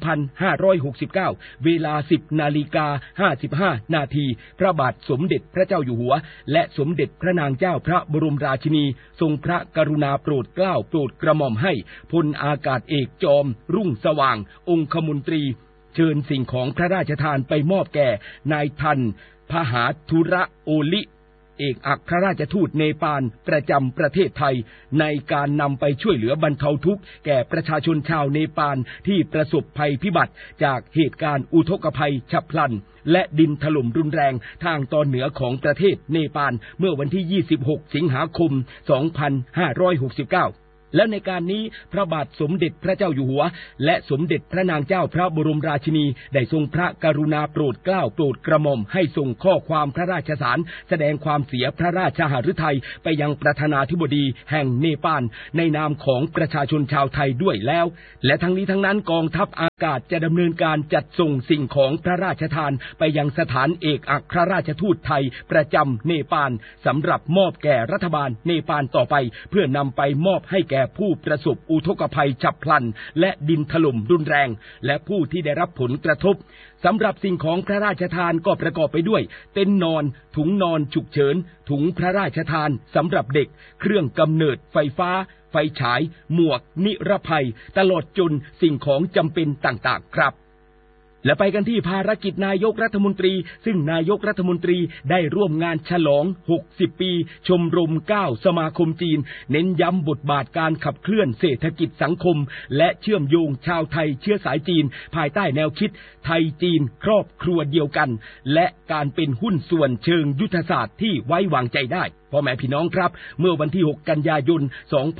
2569เวลา 10:55 นาทีพระบาทสมเด็จพระเจ้าอยู่หัวและสมเด็จพระนางเจ้าพระบรมราชินีทรงพระกรุณาโปรดเกล้าโปรดกระหม่อมให้พลอากาศเอกจอมรุ่งสว่างองคมนตรีเชิญสิ่งของพระราชทานไปมอบแก่นายทันพหาธุระโอลิเอกอัครราชทูตเนปาลประจำประเทศไทยในการนำไปช่วยเหลือบรรเทาทุกข์แก่ประชาชนชาวเนปาลที่ประสบภัยพิบัติจากเหตุการณ์อุทกภัยฉับพลันและดินถล่มรุนแรงทางตอนเหนือของประเทศเนปาลเมื่อวันที่26สิงหาคม2569และในการนี้พระบาทสมเด็จพระเจ้าอยู่หัวและสมเด็จพระนางเจ้าพระบรมราชินีได้ทรงพระกรุณาโปรดเกล้าโปรดกระหม่อมให้ส่งข้อความพระราชสารแสดงความเสียพระราชหฤทัยไปยังประธานาธิบดีแห่งเนปาลในนามของประชาชนชาวไทยด้วยแล้วและทั้งนี้ทั้งนั้นกองทัพอากาศจะดำเนินการจัดส่งสิ่งของพระราชทานไปยังสถานเอกอัครราชทูตไทยประจำเนปาลสำหรับมอบแก่รัฐบาลเนปาลต่อไปเพื่อนำไปมอบให้แก่ผู้ประสบอุทกภัยฉับพลันและดินถล่มรุนแรงและผู้ที่ได้รับผลกระทบสำหรับสิ่งของพระราชทานก็ประกอบไปด้วยเต็นท์นอนถุงนอนฉุกเฉินถุงพระราชทานสำหรับเด็กเครื่องกำเนิดไฟฟ้าไฟฉายหมวกนิรภัยตลอดจนสิ่งของจำเป็นต่างๆครับและไปกันที่ภารกิจนายกรัฐมนตรีซึ่งนายกรัฐมนตรีได้ร่วมงานฉลอง60ปีชมรม9สมาคมจีนเน้นย้ำบทบาทการขับเคลื่อนเศรษฐกิจสังคมและเชื่อมโยงชาวไทยเชื้อสายจีนภายใต้แนวคิดไทยจีนครอบครัวเดียวกันและการเป็นหุ้นส่วนเชิงยุทธศาสตร์ที่ไว้วางใจได้พ่อแม่พี่น้องครับเมื่อวันที่6กันยายน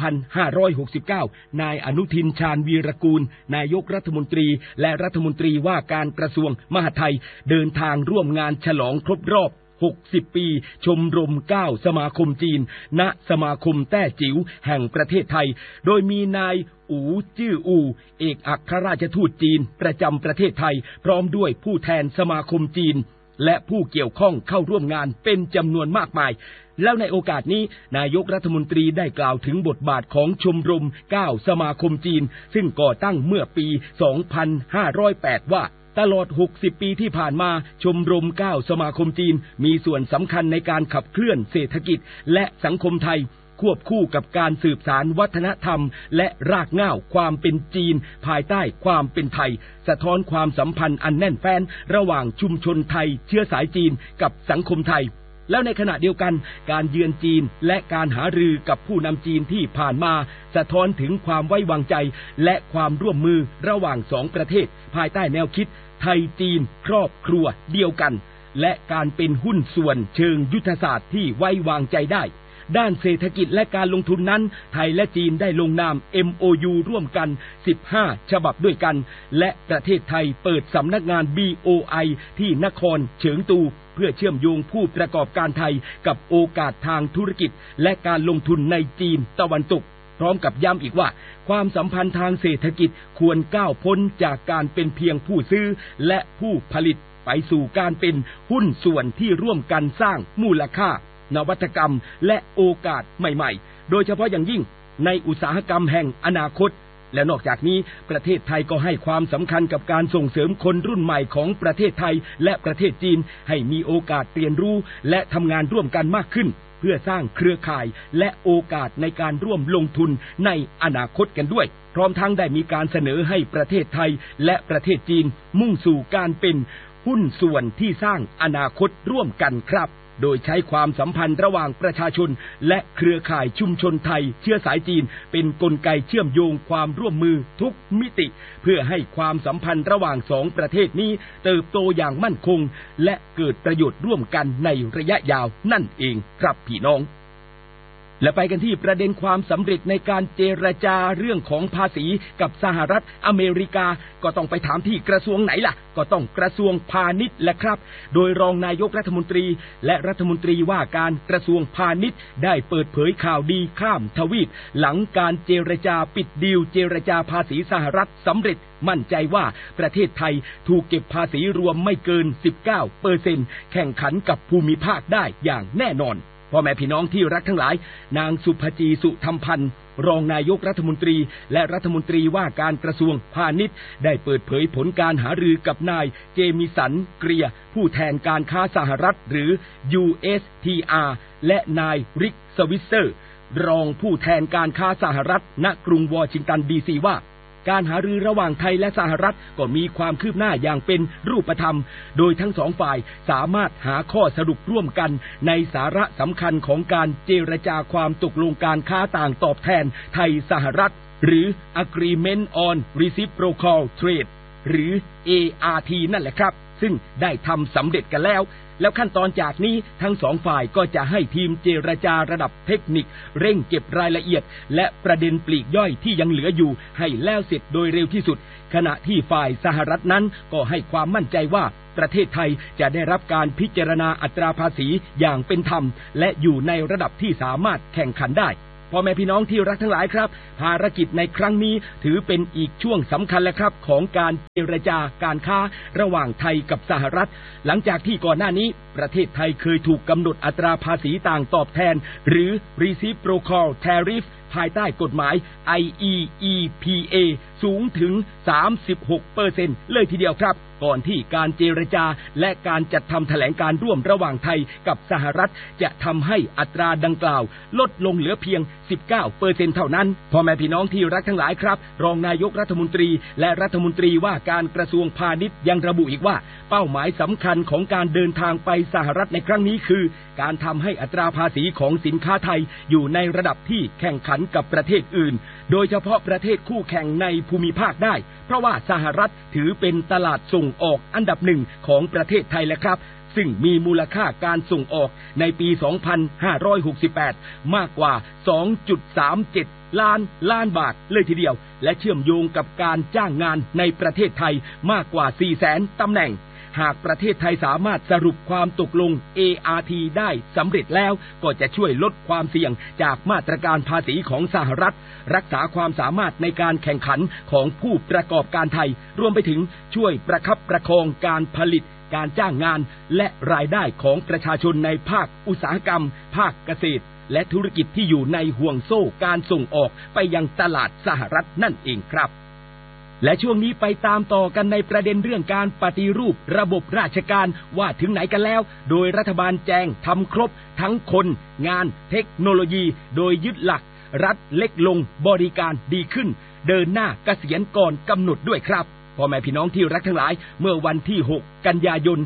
2569นายอนุทินชาญวีรกูลนายกรัฐมนตรีและรัฐมนตรีว่าการกระทรวงมหาดไทยเดินทางร่วมงานฉลองครบรอบ60ปีชมรม9สมาคมจีนณสมาคมแต้จิ๋วแห่งประเทศไทยโดยมีนายอูจื้ออูเอกอัครราชทูตจีนประจำประเทศไทยพร้อมด้วยผู้แทนสมาคมจีนและผู้เกี่ยวข้องเข้าร่วมงานเป็นจำนวนมากมายแล้วในโอกาสนี้นายกรัฐมนตรีได้กล่าวถึงบทบาทของชมรม9สมาคมจีนซึ่งก่อตั้งเมื่อปี2508ว่าตลอด60ปีที่ผ่านมาชมรม9สมาคมจีนมีส่วนสำคัญในการขับเคลื่อนเศรษฐกิจและสังคมไทยควบคู่กับการสืบสานวัฒนธรรมและรากเหง้าความเป็นจีนภายใต้ความเป็นไทยสะท้อนความสัมพันธ์อันแน่นแฟ้นระหว่างชุมชนไทยเชื้อสายจีนกับสังคมไทยแล้วในขณะเดียวกันการเยือนจีนและการหารือกับผู้นำจีนที่ผ่านมาสะท้อนถึงความไว้วางใจและความร่วมมือระหว่างสองประเทศภายใต้แนวคิดไทยจีนครอบครัวเดียวกันและการเป็นหุ้นส่วนเชิงยุทธศาสตร์ที่ไว้วางใจได้ด้านเศรษฐกิจและการลงทุนนั้นไทยและจีนได้ลงนาม MOU ร่วมกัน15ฉบับด้วยกันและประเทศไทยเปิดสำนักงาน BOI ที่นครเฉิงตูเพื่อเชื่อมโยงผู้ประกอบการไทยกับโอกาสทางธุรกิจและการลงทุนในจีนตะวันตกพร้อมกับย้ำอีกว่าความสัมพันธ์ทางเศรษฐกิจควรก้าวพ้นจากการเป็นเพียงผู้ซื้อและผู้ผลิตไปสู่การเป็นหุ้นส่วนที่ร่วมกันสร้างมูลค่านวัตกรรมและโอกาสใหม่ๆโดยเฉพาะอย่างยิ่งในอุตสาหกรรมแห่งอนาคตและนอกจากนี้ประเทศไทยก็ให้ความสำคัญกับการส่งเสริมคนรุ่นใหม่ของประเทศไทยและประเทศจีนให้มีโอกาสเรียนรู้และทำงานร่วมกันมากขึ้นเพื่อสร้างเครือข่ายและโอกาสในการร่วมลงทุนในอนาคตกันด้วยพร้อมทั้งได้มีการเสนอให้ประเทศไทยและประเทศจีนมุ่งสู่การเป็นหุ้นส่วนที่สร้างอนาคตร่วมกันครับโดยใช้ความสัมพันธ์ระหว่างประชาชนและเครือข่ายชุมชนไทยเชื้อสายจีนเป็นกลไกเชื่อมโยงความร่วมมือทุกมิติเพื่อให้ความสัมพันธ์ระหว่างสองประเทศนี้เติบโตอย่างมั่นคงและเกิดประโยชน์ร่วมกันในระยะยาวนั่นเองครับพี่น้องและไปกันที่ประเด็นความสำเร็จในการเจรจาเรื่องของภาษีกับสหรัฐอเมริกาก็ต้องไปถามที่กระทรวงไหนล่ะก็ต้องกระทรวงพาณิชย์แหละครับโดยรองนายกรัฐมนตรีและรัฐมนตรีว่าการกระทรวงพาณิชย์ได้เปิดเผยข่าวดีข้ามทวีปหลังการเจรจาปิดดีลเจรจาภาษีสหรัฐสำเร็จมั่นใจว่าประเทศไทยถูกเก็บภาษีรวมไม่เกิน 19% แข่งขันกับภูมิภาคได้อย่างแน่นอนพ่อแม่พี่น้องที่รักทั้งหลายนางสุภจีสุธรรมพันธ์รองนายกรัฐมนตรีและรัฐมนตรีว่าการกระทรวงพาณิชย์ได้เปิดเผยผลการหารือกับนายเจมิสันเกรียผู้แทนการค้าสหรัฐหรือ USTR และนายริกสวิสเซอร์รองผู้แทนการค้าสหรัฐณกรุงวอชิงตันดีซีว่าการหารือระหว่างไทยและสหรัฐก็มีความคืบหน้าอย่างเป็นรูปธรรมโดยทั้งสองฝ่ายสามารถหาข้อสรุปร่วมกันในสาระสำคัญของการเจรจาความตกลงการค้าต่างตอบแทนไทยสหรัฐหรือ Agreement on Reciprocal Trade หรือ ART นั่นแหละครับซึ่งได้ทำสำเร็จกันแล้วขั้นตอนจากนี้ทั้งสองฝ่ายก็จะให้ทีมเจรจาระดับเทคนิคเร่งเก็บรายละเอียดและประเด็นปลีกย่อยที่ยังเหลืออยู่ให้แล้วเสร็จโดยเร็วที่สุดขณะที่ฝ่ายสหรัฐนั้นก็ให้ความมั่นใจว่าประเทศไทยจะได้รับการพิจารณาอัตราภาษีอย่างเป็นธรรมและอยู่ในระดับที่สามารถแข่งขันได้พ่อแม่พี่น้องที่รักทั้งหลายครับภารกิจในครั้งนี้ถือเป็นอีกช่วงสำคัญแล้วครับของการเจรจาการค้าระหว่างไทยกับสหรัฐหลังจากที่ก่อนหน้านี้ประเทศไทยเคยถูกกำหนดอัตราภาษีต่างตอบแทนหรือ Reciprocal Tariff ภายใต้กฎหมาย IEEPA สูงถึง 36% เลยทีเดียวครับก่อนที่การเจรจาและการจัดทำแถลงการร่วมระหว่างไทยกับสหรัฐจะทำให้อัตราดังกล่าวลดลงเหลือเพียง 19% เท่านั้นพ่อแม่พี่น้องที่รักทั้งหลายครับรองนายกรัฐมนตรีและรัฐมนตรีว่าการกระทรวงพาณิชย์ยังระบุอีกว่าเป้าหมายสำคัญของการเดินทางไปสหรัฐในครั้งนี้คือการทำให้อัตราภาษีของสินค้าไทยอยู่ในระดับที่แข่งขันกับประเทศอื่นโดยเฉพาะประเทศคู่แข่งในภูมิภาคได้เพราะว่าสหรัฐถือเป็นตลาดส่งออกอันดับหนึ่งของประเทศไทยแล้วครับซึ่งมีมูลค่าการส่งออกในปี 2568 มากกว่า 2.37 ล้านบาทเลยทีเดียวและเชื่อมโยงกับการจ้างงานในประเทศไทยมากกว่า 400,000 ตำแหน่งหากประเทศไทยสามารถสรุปความตกลง ART ได้สำเร็จแล้วก็จะช่วยลดความเสี่ยงจากมาตรการภาษีของสหรัฐรักษาความสามารถในการแข่งขันของผู้ประกอบการไทยรวมไปถึงช่วยประคับประคองการผลิตการจ้างงานและรายได้ของประชาชนในภาคอุตสาหกรรมภาคเกษตรและธุรกิจที่อยู่ในห่วงโซ่การส่งออกไปยังตลาดสหรัฐนั่นเองครับและช่วงนี้ไปตามต่อกันในประเด็นเรื่องการปฏิรูประบบราชการว่าถึงไหนกันแล้วโดยรัฐบาลแจงทำครบทั้งคนงานเทคโนโลยีโดยยึดหลักรัฐเล็กลงบริการดีขึ้นเดินหน้าเกษียณก่อนกำหนดด้วยครับพ่อแม่พี่น้องที่รักทั้งหลายเมื่อวันที่ 6 กันยายน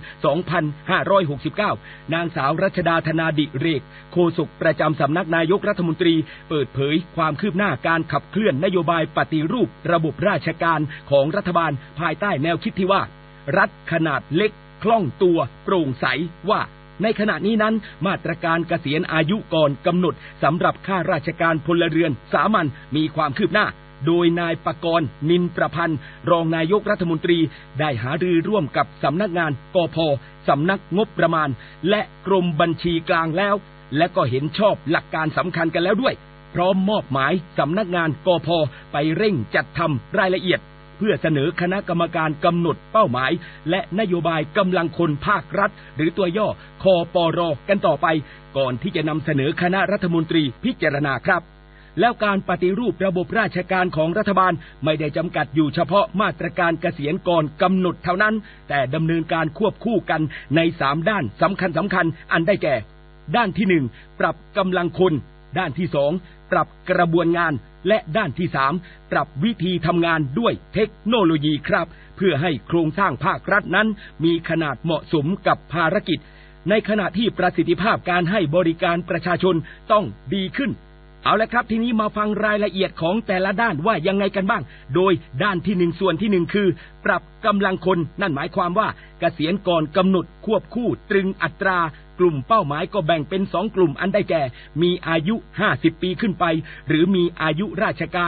2569 นางสาวรัชดาธนาดิเรกโฆษกประจำสำนักนายกรัฐมนตรีเปิดเผยความคืบหน้าการขับเคลื่อนนโยบายปฏิรูประบบราชการของรัฐบาลภายใต้แนวคิดที่ว่ารัฐขนาดเล็กคล่องตัวโปร่งใสว่าในขณะนี้นั้นมาตรการเกษียณอายุก่อนกำหนดสำหรับข้าราชการพลเรือนสามัญมีความคืบหน้าโดยนายปกรณ์นินประพันธ์รองนายกรัฐมนตรีได้หารือร่วมกับสำนักงานกพ.สำนักงบประมาณและกรมบัญชีกลางแล้วและก็เห็นชอบหลักการสำคัญกันแล้วด้วยพร้อมมอบหมายสำนักงานกพ.ไปเร่งจัดทำรายละเอียดเพื่อเสนอคณะกรรมการกำหนดเป้าหมายและนโยบายกำลังคนภาครัฐหรือตัวย่อคปร.กันต่อไปก่อนที่จะนำเสนอคณะรัฐมนตรีพิจารณาครับแล้วการปฏิรูประบบราชการของรัฐบาลไม่ได้จำกัดอยู่เฉพาะมาตรการเกษียณก่อนกำหนดเท่านั้นแต่ดำเนินการควบคู่กันใน3ด้านสำคัญอันได้แก่ด้านที่1ปรับกำลังคนด้านที่2ปรับกระบวนงานและด้านที่3ปรับวิธีทำงานด้วยเทคโนโลยีครับเพื่อให้โครงสร้างภาครัฐนั้นมีขนาดเหมาะสมกับภารกิจในขณะที่ประสิทธิภาพการให้บริการประชาชนต้องดีขึ้นเอาละครับทีนี้มาฟังรายละเอียดของแต่ละด้านว่ายังไงกันบ้างโดยด้านที่1ส่วนที่1คือปรับกำลังคนนั่นหมายความว่าเกษียณก่อนกำหนดควบคู่ตรึงอัตรากลุ่มเป้าหมายก็แบ่งเป็น2กลุ่มอันได้แก่มีอายุ50ปีขึ้นไปหรือมีอายุราชการ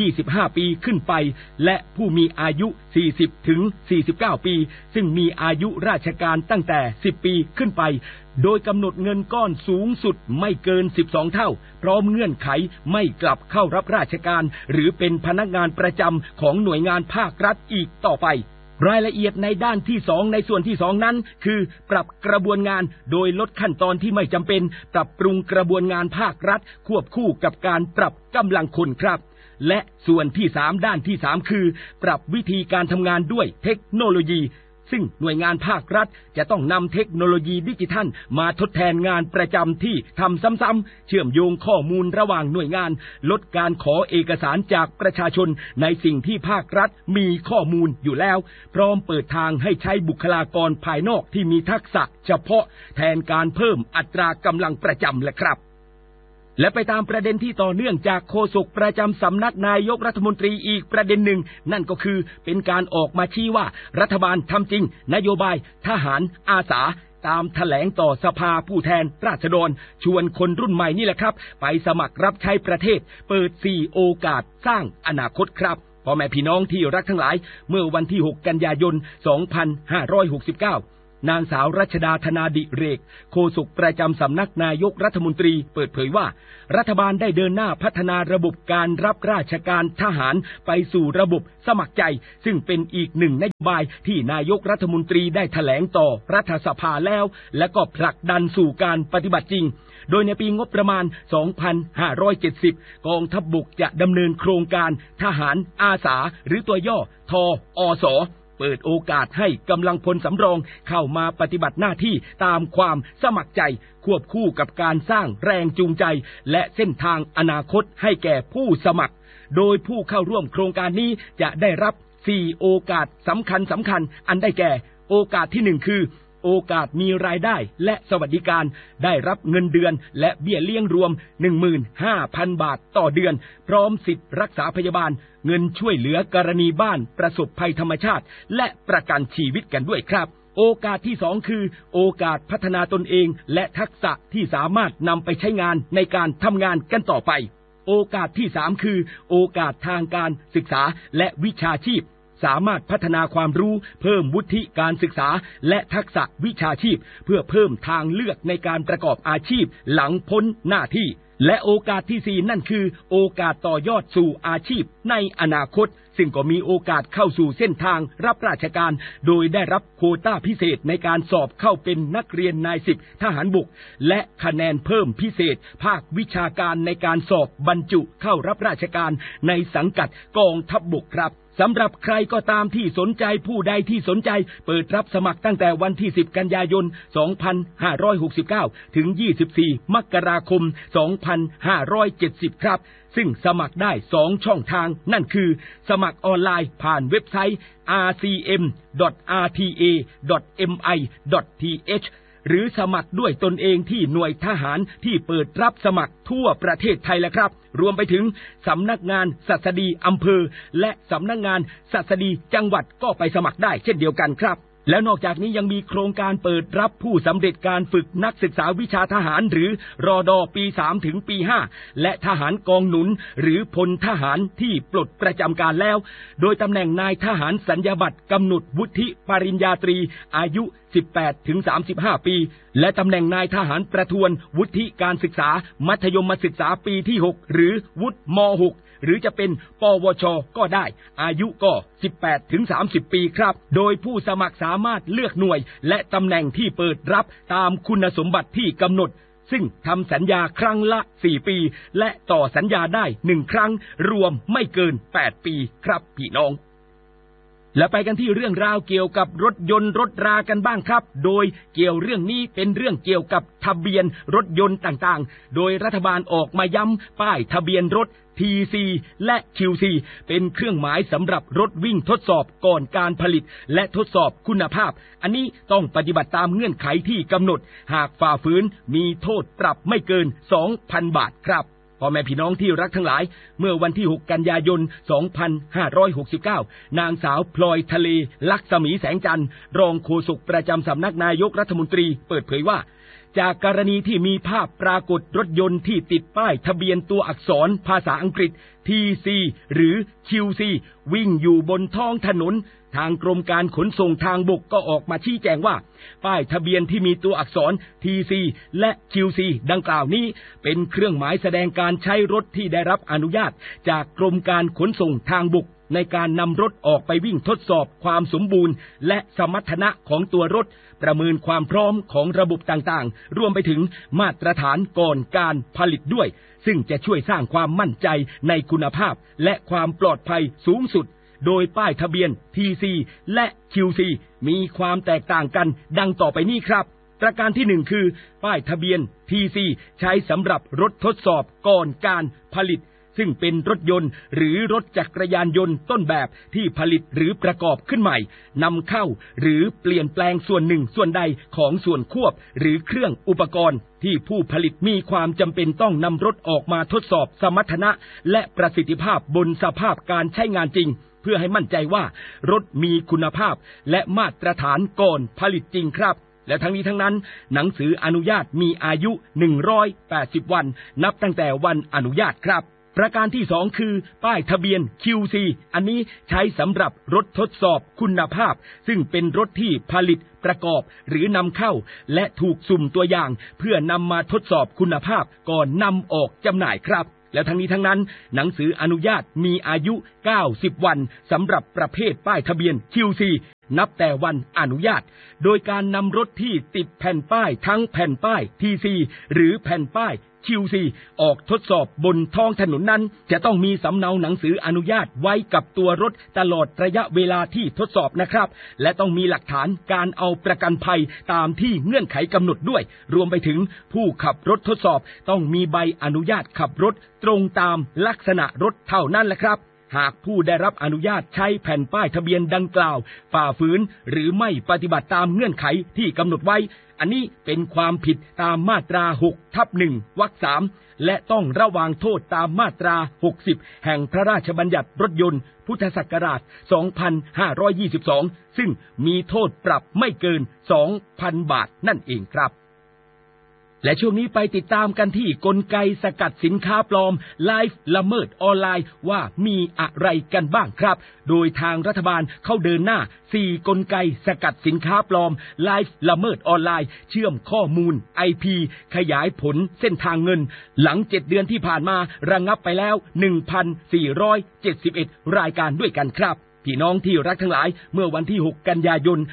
25ปีขึ้นไปและผู้มีอายุ40ถึง49ปีซึ่งมีอายุราชการตั้งแต่10ปีขึ้นไปโดยกำหนดเงินก้อนสูงสุดไม่เกิน12เท่าพร้อมเงื่อนไขไม่กลับเข้ารับราชการหรือเป็นพนักงานประจำของหน่วยงานภาครัฐอีกต่อไปรายละเอียดในด้านที่2ในส่วนที่2นั้นคือปรับกระบวนงานโดยลดขั้นตอนที่ไม่จำเป็นปรับปรุงกระบวนงานภาครัฐควบคู่กับการปรับกำลังคนครับและส่วนที่3ด้านที่3คือปรับวิธีการทำงานด้วยเทคโนโลยีซึ่งหน่วยงานภาครัฐจะต้องนำเทคโนโลยีดิจิทัลมาทดแทนงานประจำที่ทำซ้ำๆเชื่อมโยงข้อมูลระหว่างหน่วยงานลดการขอเอกสารจากประชาชนในสิ่งที่ภาครัฐมีข้อมูลอยู่แล้วพร้อมเปิดทางให้ใช้บุคลากรภายนอกที่มีทักษะเฉพาะแทนการเพิ่มอัตรากำลังประจำแหละครับและไปตามประเด็นที่ต่อเนื่องจากโฆษกประจำสำนักนายกรัฐมนตรีอีกประเด็นหนึ่งนั่นก็คือเป็นการออกมาชี้ว่ารัฐบาลทำจริงนโยบายทหารอาสาตามแถลงต่อสภาผู้แทนราษฎรชวนคนรุ่นใหม่นี่แหละครับไปสมัครรับใช้ประเทศเปิด4โอกาสสร้างอนาคตครับพ่อแม่พี่น้องที่รักทั้งหลายเมื่อวันที่6กันยายน2569นางสาวรัชดาธนาดิเรกโฆษกประจำสำนักนายกรัฐมนตรีเปิดเผยว่ารัฐบาลได้เดินหน้าพัฒนาระบบการรับราชการทหารไปสู่ระบบสมัครใจซึ่งเป็นอีกหนึ่งนโยบายที่นายกรัฐมนตรีได้แถลงต่อรัฐสภาแล้วและก็ผลักดันสู่การปฏิบัติจริงโดยในปีงบประมาณ 2570 กองทัพบกจะดำเนินโครงการทหารอาสาหรือตัวย่อทอสเปิดโอกาสให้กำลังพลสำรองเข้ามาปฏิบัติหน้าที่ตามความสมัครใจควบคู่กับการสร้างแรงจูงใจและเส้นทางอนาคตให้แก่ผู้สมัครโดยผู้เข้าร่วมโครงการนี้จะได้รับ4โอกาสสำคัญอันได้แก่โอกาสที่1คือโอกาสมีรายได้และสวัสดิการได้รับเงินเดือนและเบี้ยเลี้ยงรวม 15,000 บาทต่อเดือนพร้อมสิทธิ์รักษาพยาบาลเงินช่วยเหลือกรณีบ้านประสบภัยธรรมชาติและประกันชีวิตกันด้วยครับโอกาสที่2คือโอกาสพัฒนาตนเองและทักษะที่สามารถนำไปใช้งานในการทำงานกันต่อไปโอกาสที่3คือโอกาสทางการศึกษาและวิชาชีพสามารถพัฒนาความรู้เพิ่มวุฒิการศึกษาและทักษะวิชาชีพเพื่อเพิ่มทางเลือกในการประกอบอาชีพหลังพ้นหน้าที่และโอกาสที่4นั่นคือโอกาสต่อยอดสู่อาชีพในอนาคตซึ่งก็มีโอกาสเข้าสู่เส้นทางรับราชการโดยได้รับโควต้าพิเศษในการสอบเข้าเป็นนักเรียนนายสิบทหารบกและคะแนนเพิ่มพิเศษภาควิชาการในการสอบบรรจุเข้ารับราชการในสังกัดกองทัพบกครับสำหรับใครก็ตามที่สนใจผู้ใดที่สนใจเปิดรับสมัครตั้งแต่วันที่10กันยายน2569ถึง24มกราคม2570ครับซึ่งสมัครได้2ช่องทางนั่นคือสมัครออนไลน์ผ่านเว็บไซต์ rcm.rta.mi.th หรือสมัครด้วยตนเองที่หน่วยทหารที่เปิดรับสมัครทั่วประเทศไทยแล้วครับรวมไปถึงสำนักงานศัสดีอำเภอและสำนักงานศัสดีจังหวัดก็ไปสมัครได้เช่นเดียวกันครับแล้วนอกจากนี้ยังมีโครงการเปิดรับผู้สำเร็จการฝึกนักศึกษาวิชาทหารหรือรดปี3ถึงปี5และทหารกองหนุนหรือพลทหารที่ปลดประจำการแล้วโดยตำแหน่งนายทหารสัญญาบัตรกำหนดวุฒิปริญญาตรีอายุ18ถึง35ปีและตำแหน่งนายทหารประทวนวุฒิการศึกษามัธยมศึกษาปีที่6หรือวุฒิม6หรือจะเป็นปวชก็ได้อายุก็18ถึง30ปีครับโดยผู้สมัครสามารถเลือกหน่วยและตำแหน่งที่เปิดรับตามคุณสมบัติที่กำหนดซึ่งทำสัญญาครั้งละ4ปีและต่อสัญญาได้1ครั้งรวมไม่เกิน8ปีครับพี่น้องและไปกันที่เรื่องราวเกี่ยวกับรถยนต์รถรากันบ้างครับโดยเกี่ยวเรื่องนี้เป็นเรื่องเกี่ยวกับทะเบียนรถยนต์ต่างๆโดยรัฐบาลออกมาย้ำป้ายทะเบียนรถ TC และ QC เป็นเครื่องหมายสำหรับรถวิ่งทดสอบก่อนการผลิตและทดสอบคุณภาพอันนี้ต้องปฏิบัติตามเงื่อนไขที่กำหนดหากฝ่าฝืนมีโทษปรับไม่เกิน 2,000 บาทครับพ่อแม่พี่น้องที่รักทั้งหลายเมื่อวันที่6กันยายน2569นางสาวพลอยทะเลลักษมีแสงจันทร์รองโฆษกประจำสำนักนายกรัฐมนตรีเปิดเผยว่าจากกรณีที่มีภาพปรากฏรถยนต์ที่ติดป้ายทะเบียนตัวอักษรภาษาอังกฤษ TC หรือ QC วิ่งอยู่บนท้องถนนทางกรมการขนส่งทางบกก็ออกมาชี้แจงว่าป้ายทะเบียนที่มีตัวอักษร TC และ QC ดังกล่าวนี้เป็นเครื่องหมายแสดงการใช้รถที่ได้รับอนุญาตจากกรมการขนส่งทางบกในการนำรถออกไปวิ่งทดสอบความสมบูรณ์และสมรรถนะของตัวรถประเมินความพร้อมของระบบต่างๆรวมไปถึงมาตรฐานก่อนการผลิตด้วยซึ่งจะช่วยสร้างความมั่นใจในคุณภาพและความปลอดภัยสูงสุดโดยป้ายทะเบียน TC และ QC มีความแตกต่างกันดังต่อไปนี้ครับประการที่1คือป้ายทะเบียน TC ใช้สำหรับรถทดสอบก่อนการผลิตซึ่งเป็นรถยนต์หรือรถจักรยานยนต์ต้นแบบที่ผลิตหรือประกอบขึ้นใหม่นำเข้าหรือเปลี่ยนแปลงส่วนหนึ่งส่วนใดของส่วนควบหรือเครื่องอุปกรณ์ที่ผู้ผลิตมีความจำเป็นต้องนำรถออกมาทดสอบสมรรถนะและประสิทธิภาพบนสภาพการใช้งานจริงเพื่อให้มั่นใจว่ารถมีคุณภาพและมาตรฐานก่อนผลิตจริงครับและทั้งนี้ทั้งนั้นหนังสืออนุญาตมีอายุ180วันนับตั้งแต่วันอนุญาตครับประการที่2คือป้ายทะเบียน QC อันนี้ใช้สำหรับรถทดสอบคุณภาพซึ่งเป็นรถที่ผลิตประกอบหรือนำเข้าและถูกสุ่มตัวอย่างเพื่อนำมาทดสอบคุณภาพก่อนนำออกจำหน่ายครับแล้วทั้งนี้ทั้งนั้นหนังสืออนุญาตมีอายุ90วันสำหรับประเภทป้ายทะเบียน QC นับแต่วันอนุญาตโดยการนำรถที่ติดแผ่นป้ายทั้งแผ่นป้าย TC หรือแผ่นป้ายQC ออกทดสอบบนท้องถนนนั้นจะต้องมีสำเนาหนังสืออนุญาตไว้กับตัวรถตลอดระยะเวลาที่ทดสอบนะครับและต้องมีหลักฐานการเอาประกันภัยตามที่เงื่อนไขกำหนดด้วยรวมไปถึงผู้ขับรถทดสอบต้องมีใบอนุญาตขับรถตรงตามลักษณะรถเท่านั้นแหละครับหากผู้ได้รับอนุญาตใช้แผ่นป้ายทะเบียนดังกล่าวฝ่าฝืนหรือไม่ปฏิบัติตามเงื่อนไขที่กำหนดไว้อันนี้เป็นความผิดตามมาตรา 6/1 วรรค 3และต้องระวางโทษตามมาตรา 60 แห่งพระราชบัญญัติรถยนต์พุทธศักราช 2522 ซึ่งมีโทษปรับไม่เกิน 2,000 บาทนั่นเองครับและช่วงนี้ไปติดตามกันที่กลไกสกัดสินค้าปลอมไลฟ์ละเมิดออนไลน์ว่ามีอะไรกันบ้างครับโดยทางรัฐบาลเข้าเดินหน้า4กลไกสกัดสินค้าปลอมไลฟ์ละเมิดออนไลน์เชื่อมข้อมูล IP ขยายผลเส้นทางเงินหลัง7เดือนที่ผ่านมาระงับไปแล้ว 1,471 รายการด้วยกันครับพี่น้องที่รักทั้งหลายเมื่อวันที่6กันยายน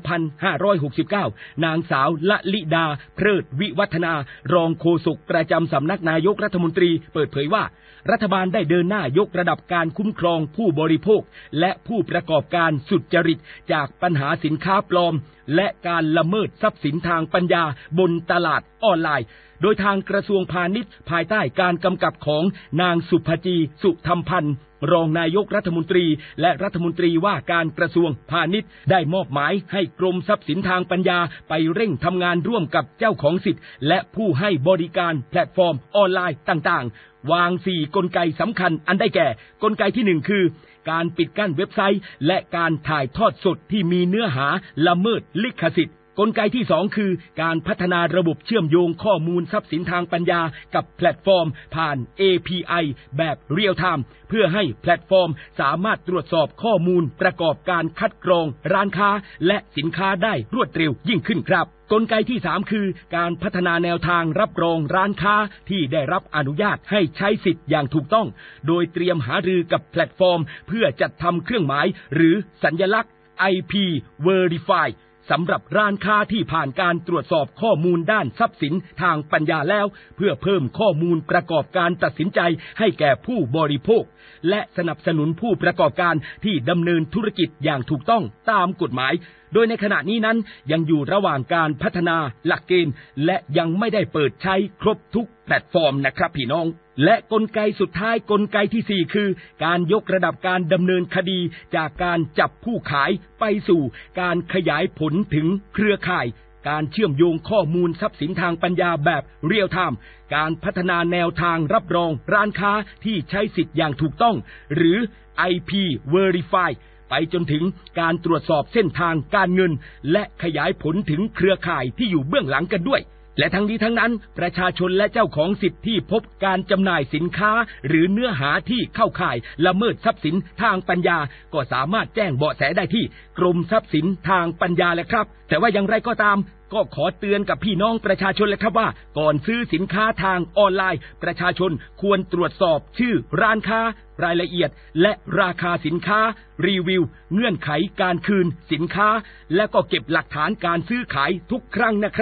2569นางสาวละลิดาเพลิดวิวัฒนารองโฆษกประจำสำนักนายกรัฐมนตรีเปิดเผยว่ารัฐบาลได้เดินหน้ายกระดับการคุ้มครองผู้บริโภคและผู้ประกอบการสุจริตจากปัญหาสินค้าปลอมและการละเมิดทรัพย์สินทางปัญญาบนตลาดออนไลน์โดยทางกระทรวงพาณิชย์ภายใต้การกำกับของนางสุภจีสุธรรมพันธ์รองนายกรัฐมนตรีและรัฐมนตรีว่าการกระทรวงพาณิชย์ได้มอบหมายให้กรมทรัพย์สินทางปัญญาไปเร่งทำงานร่วมกับเจ้าของสิทธิ์และผู้ให้บริการแพลตฟอร์มออนไลน์ต่างๆวาง4กลไกสำคัญอันได้แก่กลไกที่1คือการปิดกั้นเว็บไซต์และการถ่ายทอดสดที่มีเนื้อหาละเมิดลิขสิทธิ์กลไกที่2คือการพัฒนาระบบเชื่อมโยงข้อมูลทรัพย์สินทางปัญญากับแพลตฟอร์มผ่าน API แบบเรียลไทม์เพื่อให้แพลตฟอร์มสามารถตรวจสอบข้อมูลประกอบการคัดกรองร้านค้าและสินค้าได้รวดเร็วยิ่งขึ้นครับกลไกที่3คือการพัฒนาแนวทางรับรองร้านค้าที่ได้รับอนุญาตให้ใช้สิทธิ์อย่างถูกต้องโดยเตรียมหารือกับแพลตฟอร์มเพื่อจัดทำเครื่องหมายหรือสัญลักษณ์ IP Verifyสำหรับร้านค้าที่ผ่านการตรวจสอบข้อมูลด้านทรัพย์สินทางปัญญาแล้วเพื่อเพิ่มข้อมูลประกอบการตัดสินใจให้แก่ผู้บริโภคและสนับสนุนผู้ประกอบการที่ดำเนินธุรกิจอย่างถูกต้องตามกฎหมายโดยในขณะนี้นั้นยังอยู่ระหว่างการพัฒนาหลักเกณฑ์และยังไม่ได้เปิดใช้ครบทุกแพลตฟอร์มนะครับพี่น้องและกลไกสุดท้ายกลไกที่4คือการยกระดับการดำเนินคดีจากการจับผู้ขายไปสู่การขยายผลถึงเครือข่ายการเชื่อมโยงข้อมูลทรัพย์สินทางปัญญาแบบเรียลไทม์การพัฒนาแนวทางรับรองร้านค้าที่ใช้สิทธิ์อย่างถูกต้องหรือ IP Verify ไปจนถึงการตรวจสอบเส้นทางการเงินและขยายผลถึงเครือข่ายที่อยู่เบื้องหลังกันด้วยและทั้งนี้ทั้งนั้นประชาชนและเจ้าของสิทธิ์ที่พบการจำหน่ายสินค้าหรือเนื้อหาที่เข้าข่ายละเมิดทรัพย์สินทางปัญญาก็สามารถแจ้งเบาะแสได้ที่กรมทรัพย์สินทางปัญญาแหละครับแต่ว่าอย่างไรก็ตามก็ขอเตือนกับพี่น้องประชาชนเลยครับว่าก่อนซื้อสินค้าทางออนไลน์ประชาชนควรตรวจสอบชื่อร้านค้ารายละเอียดและราคาสินค้ารีวิวเงื่อนไขการคืนสินค้าและก็เก็บหลักฐานการซื้อขายทุกครั้งนะครับ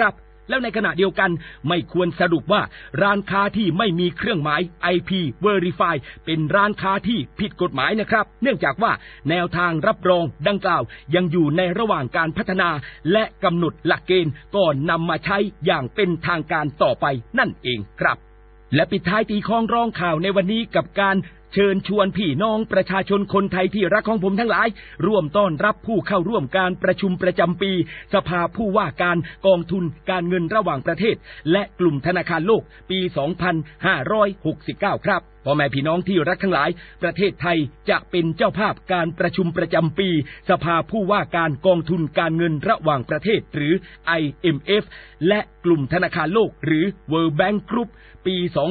แล้วในขณะเดียวกันไม่ควรสรุปว่าร้านค้าที่ไม่มีเครื่องหมาย IP Verify เป็นร้านค้าที่ผิดกฎหมายนะครับเนื่องจากว่าแนวทางรับรองดังกล่าวยังอยู่ในระหว่างการพัฒนาและกำหนดหลักเกณฑ์ก่อนนำมาใช้อย่างเป็นทางการต่อไปนั่นเองครับและปิดท้ายตีข้องร้องข่าวในวันนี้กับการเชิญชวนพี่น้องประชาชนคนไทยที่รักของผมทั้งหลายร่วมต้อนรับผู้เข้าร่วมการประชุมประจำปีสภาผู้ว่าการกองทุนการเงินระหว่างประเทศและกลุ่มธนาคารโลกปี 2569 ครับพ่อแม่พี่น้องที่รักทั้งหลายประเทศไทยจะเป็นเจ้าภาพการประชุมประจำปีสภาผู้ว่าการกองทุนการเงินระหว่างประเทศหรือ IMF และกลุ่มธนาคารโลกหรือ World Bank Group ปี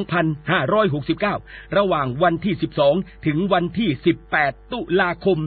2569 ระหว่างวันที่ 12 ถึงวันที่ 18 ตุลาคม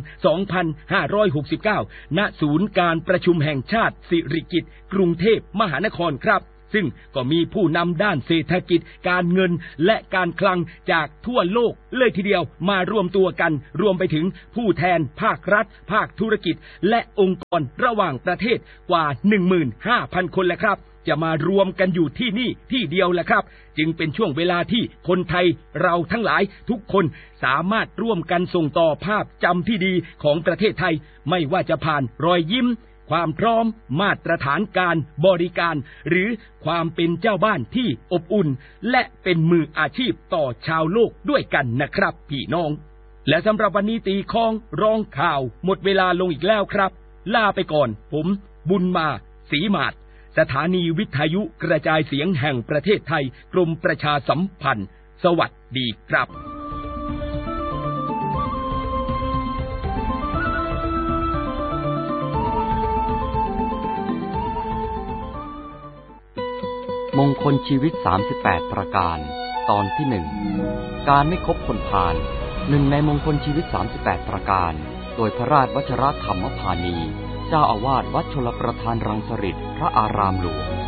2569 ณ ศูนย์การประชุมแห่งชาติสิริกิติ์กรุงเทพมหานครครับซึ่งก็มีผู้นำด้านเศรษฐกิจการเงินและการคลังจากทั่วโลกเลยทีเดียวมารวมตัวกันรวมไปถึงผู้แทนภาครัฐภาคธุรกิจและองค์กรระหว่างประเทศกว่า 15,000 คนแหละครับจะมารวมกันอยู่ที่นี่ที่เดียวแหละครับจึงเป็นช่วงเวลาที่คนไทยเราทั้งหลายทุกคนสามารถร่วมกันส่งต่อภาพจำที่ดีของประเทศไทยไม่ว่าจะผ่านรอยยิ้มความพร้อมมาตรฐานการบริการหรือความเป็นเจ้าบ้านที่อบอุ่นและเป็นมืออาชีพต่อชาวโลกด้วยกันนะครับพี่น้องและสำหรับวันนี้ตีข้องร้องข่าวหมดเวลาลงอีกแล้วครับลาไปก่อนผมบุญมาศรีมาศสถานีวิทยุกระจายเสียงแห่งประเทศไทยกรมประชาสัมพันธ์สวัสดีครับมงคลชีวิต38ประการตอนที่1การไม่คบคนพาลหนึ่งในมงคลชีวิต38ประการโดยพระราชวชิรธรรมพานีเจ้าอาวาสวัดชลประทานรังสฤษฎิพระอารามหลวง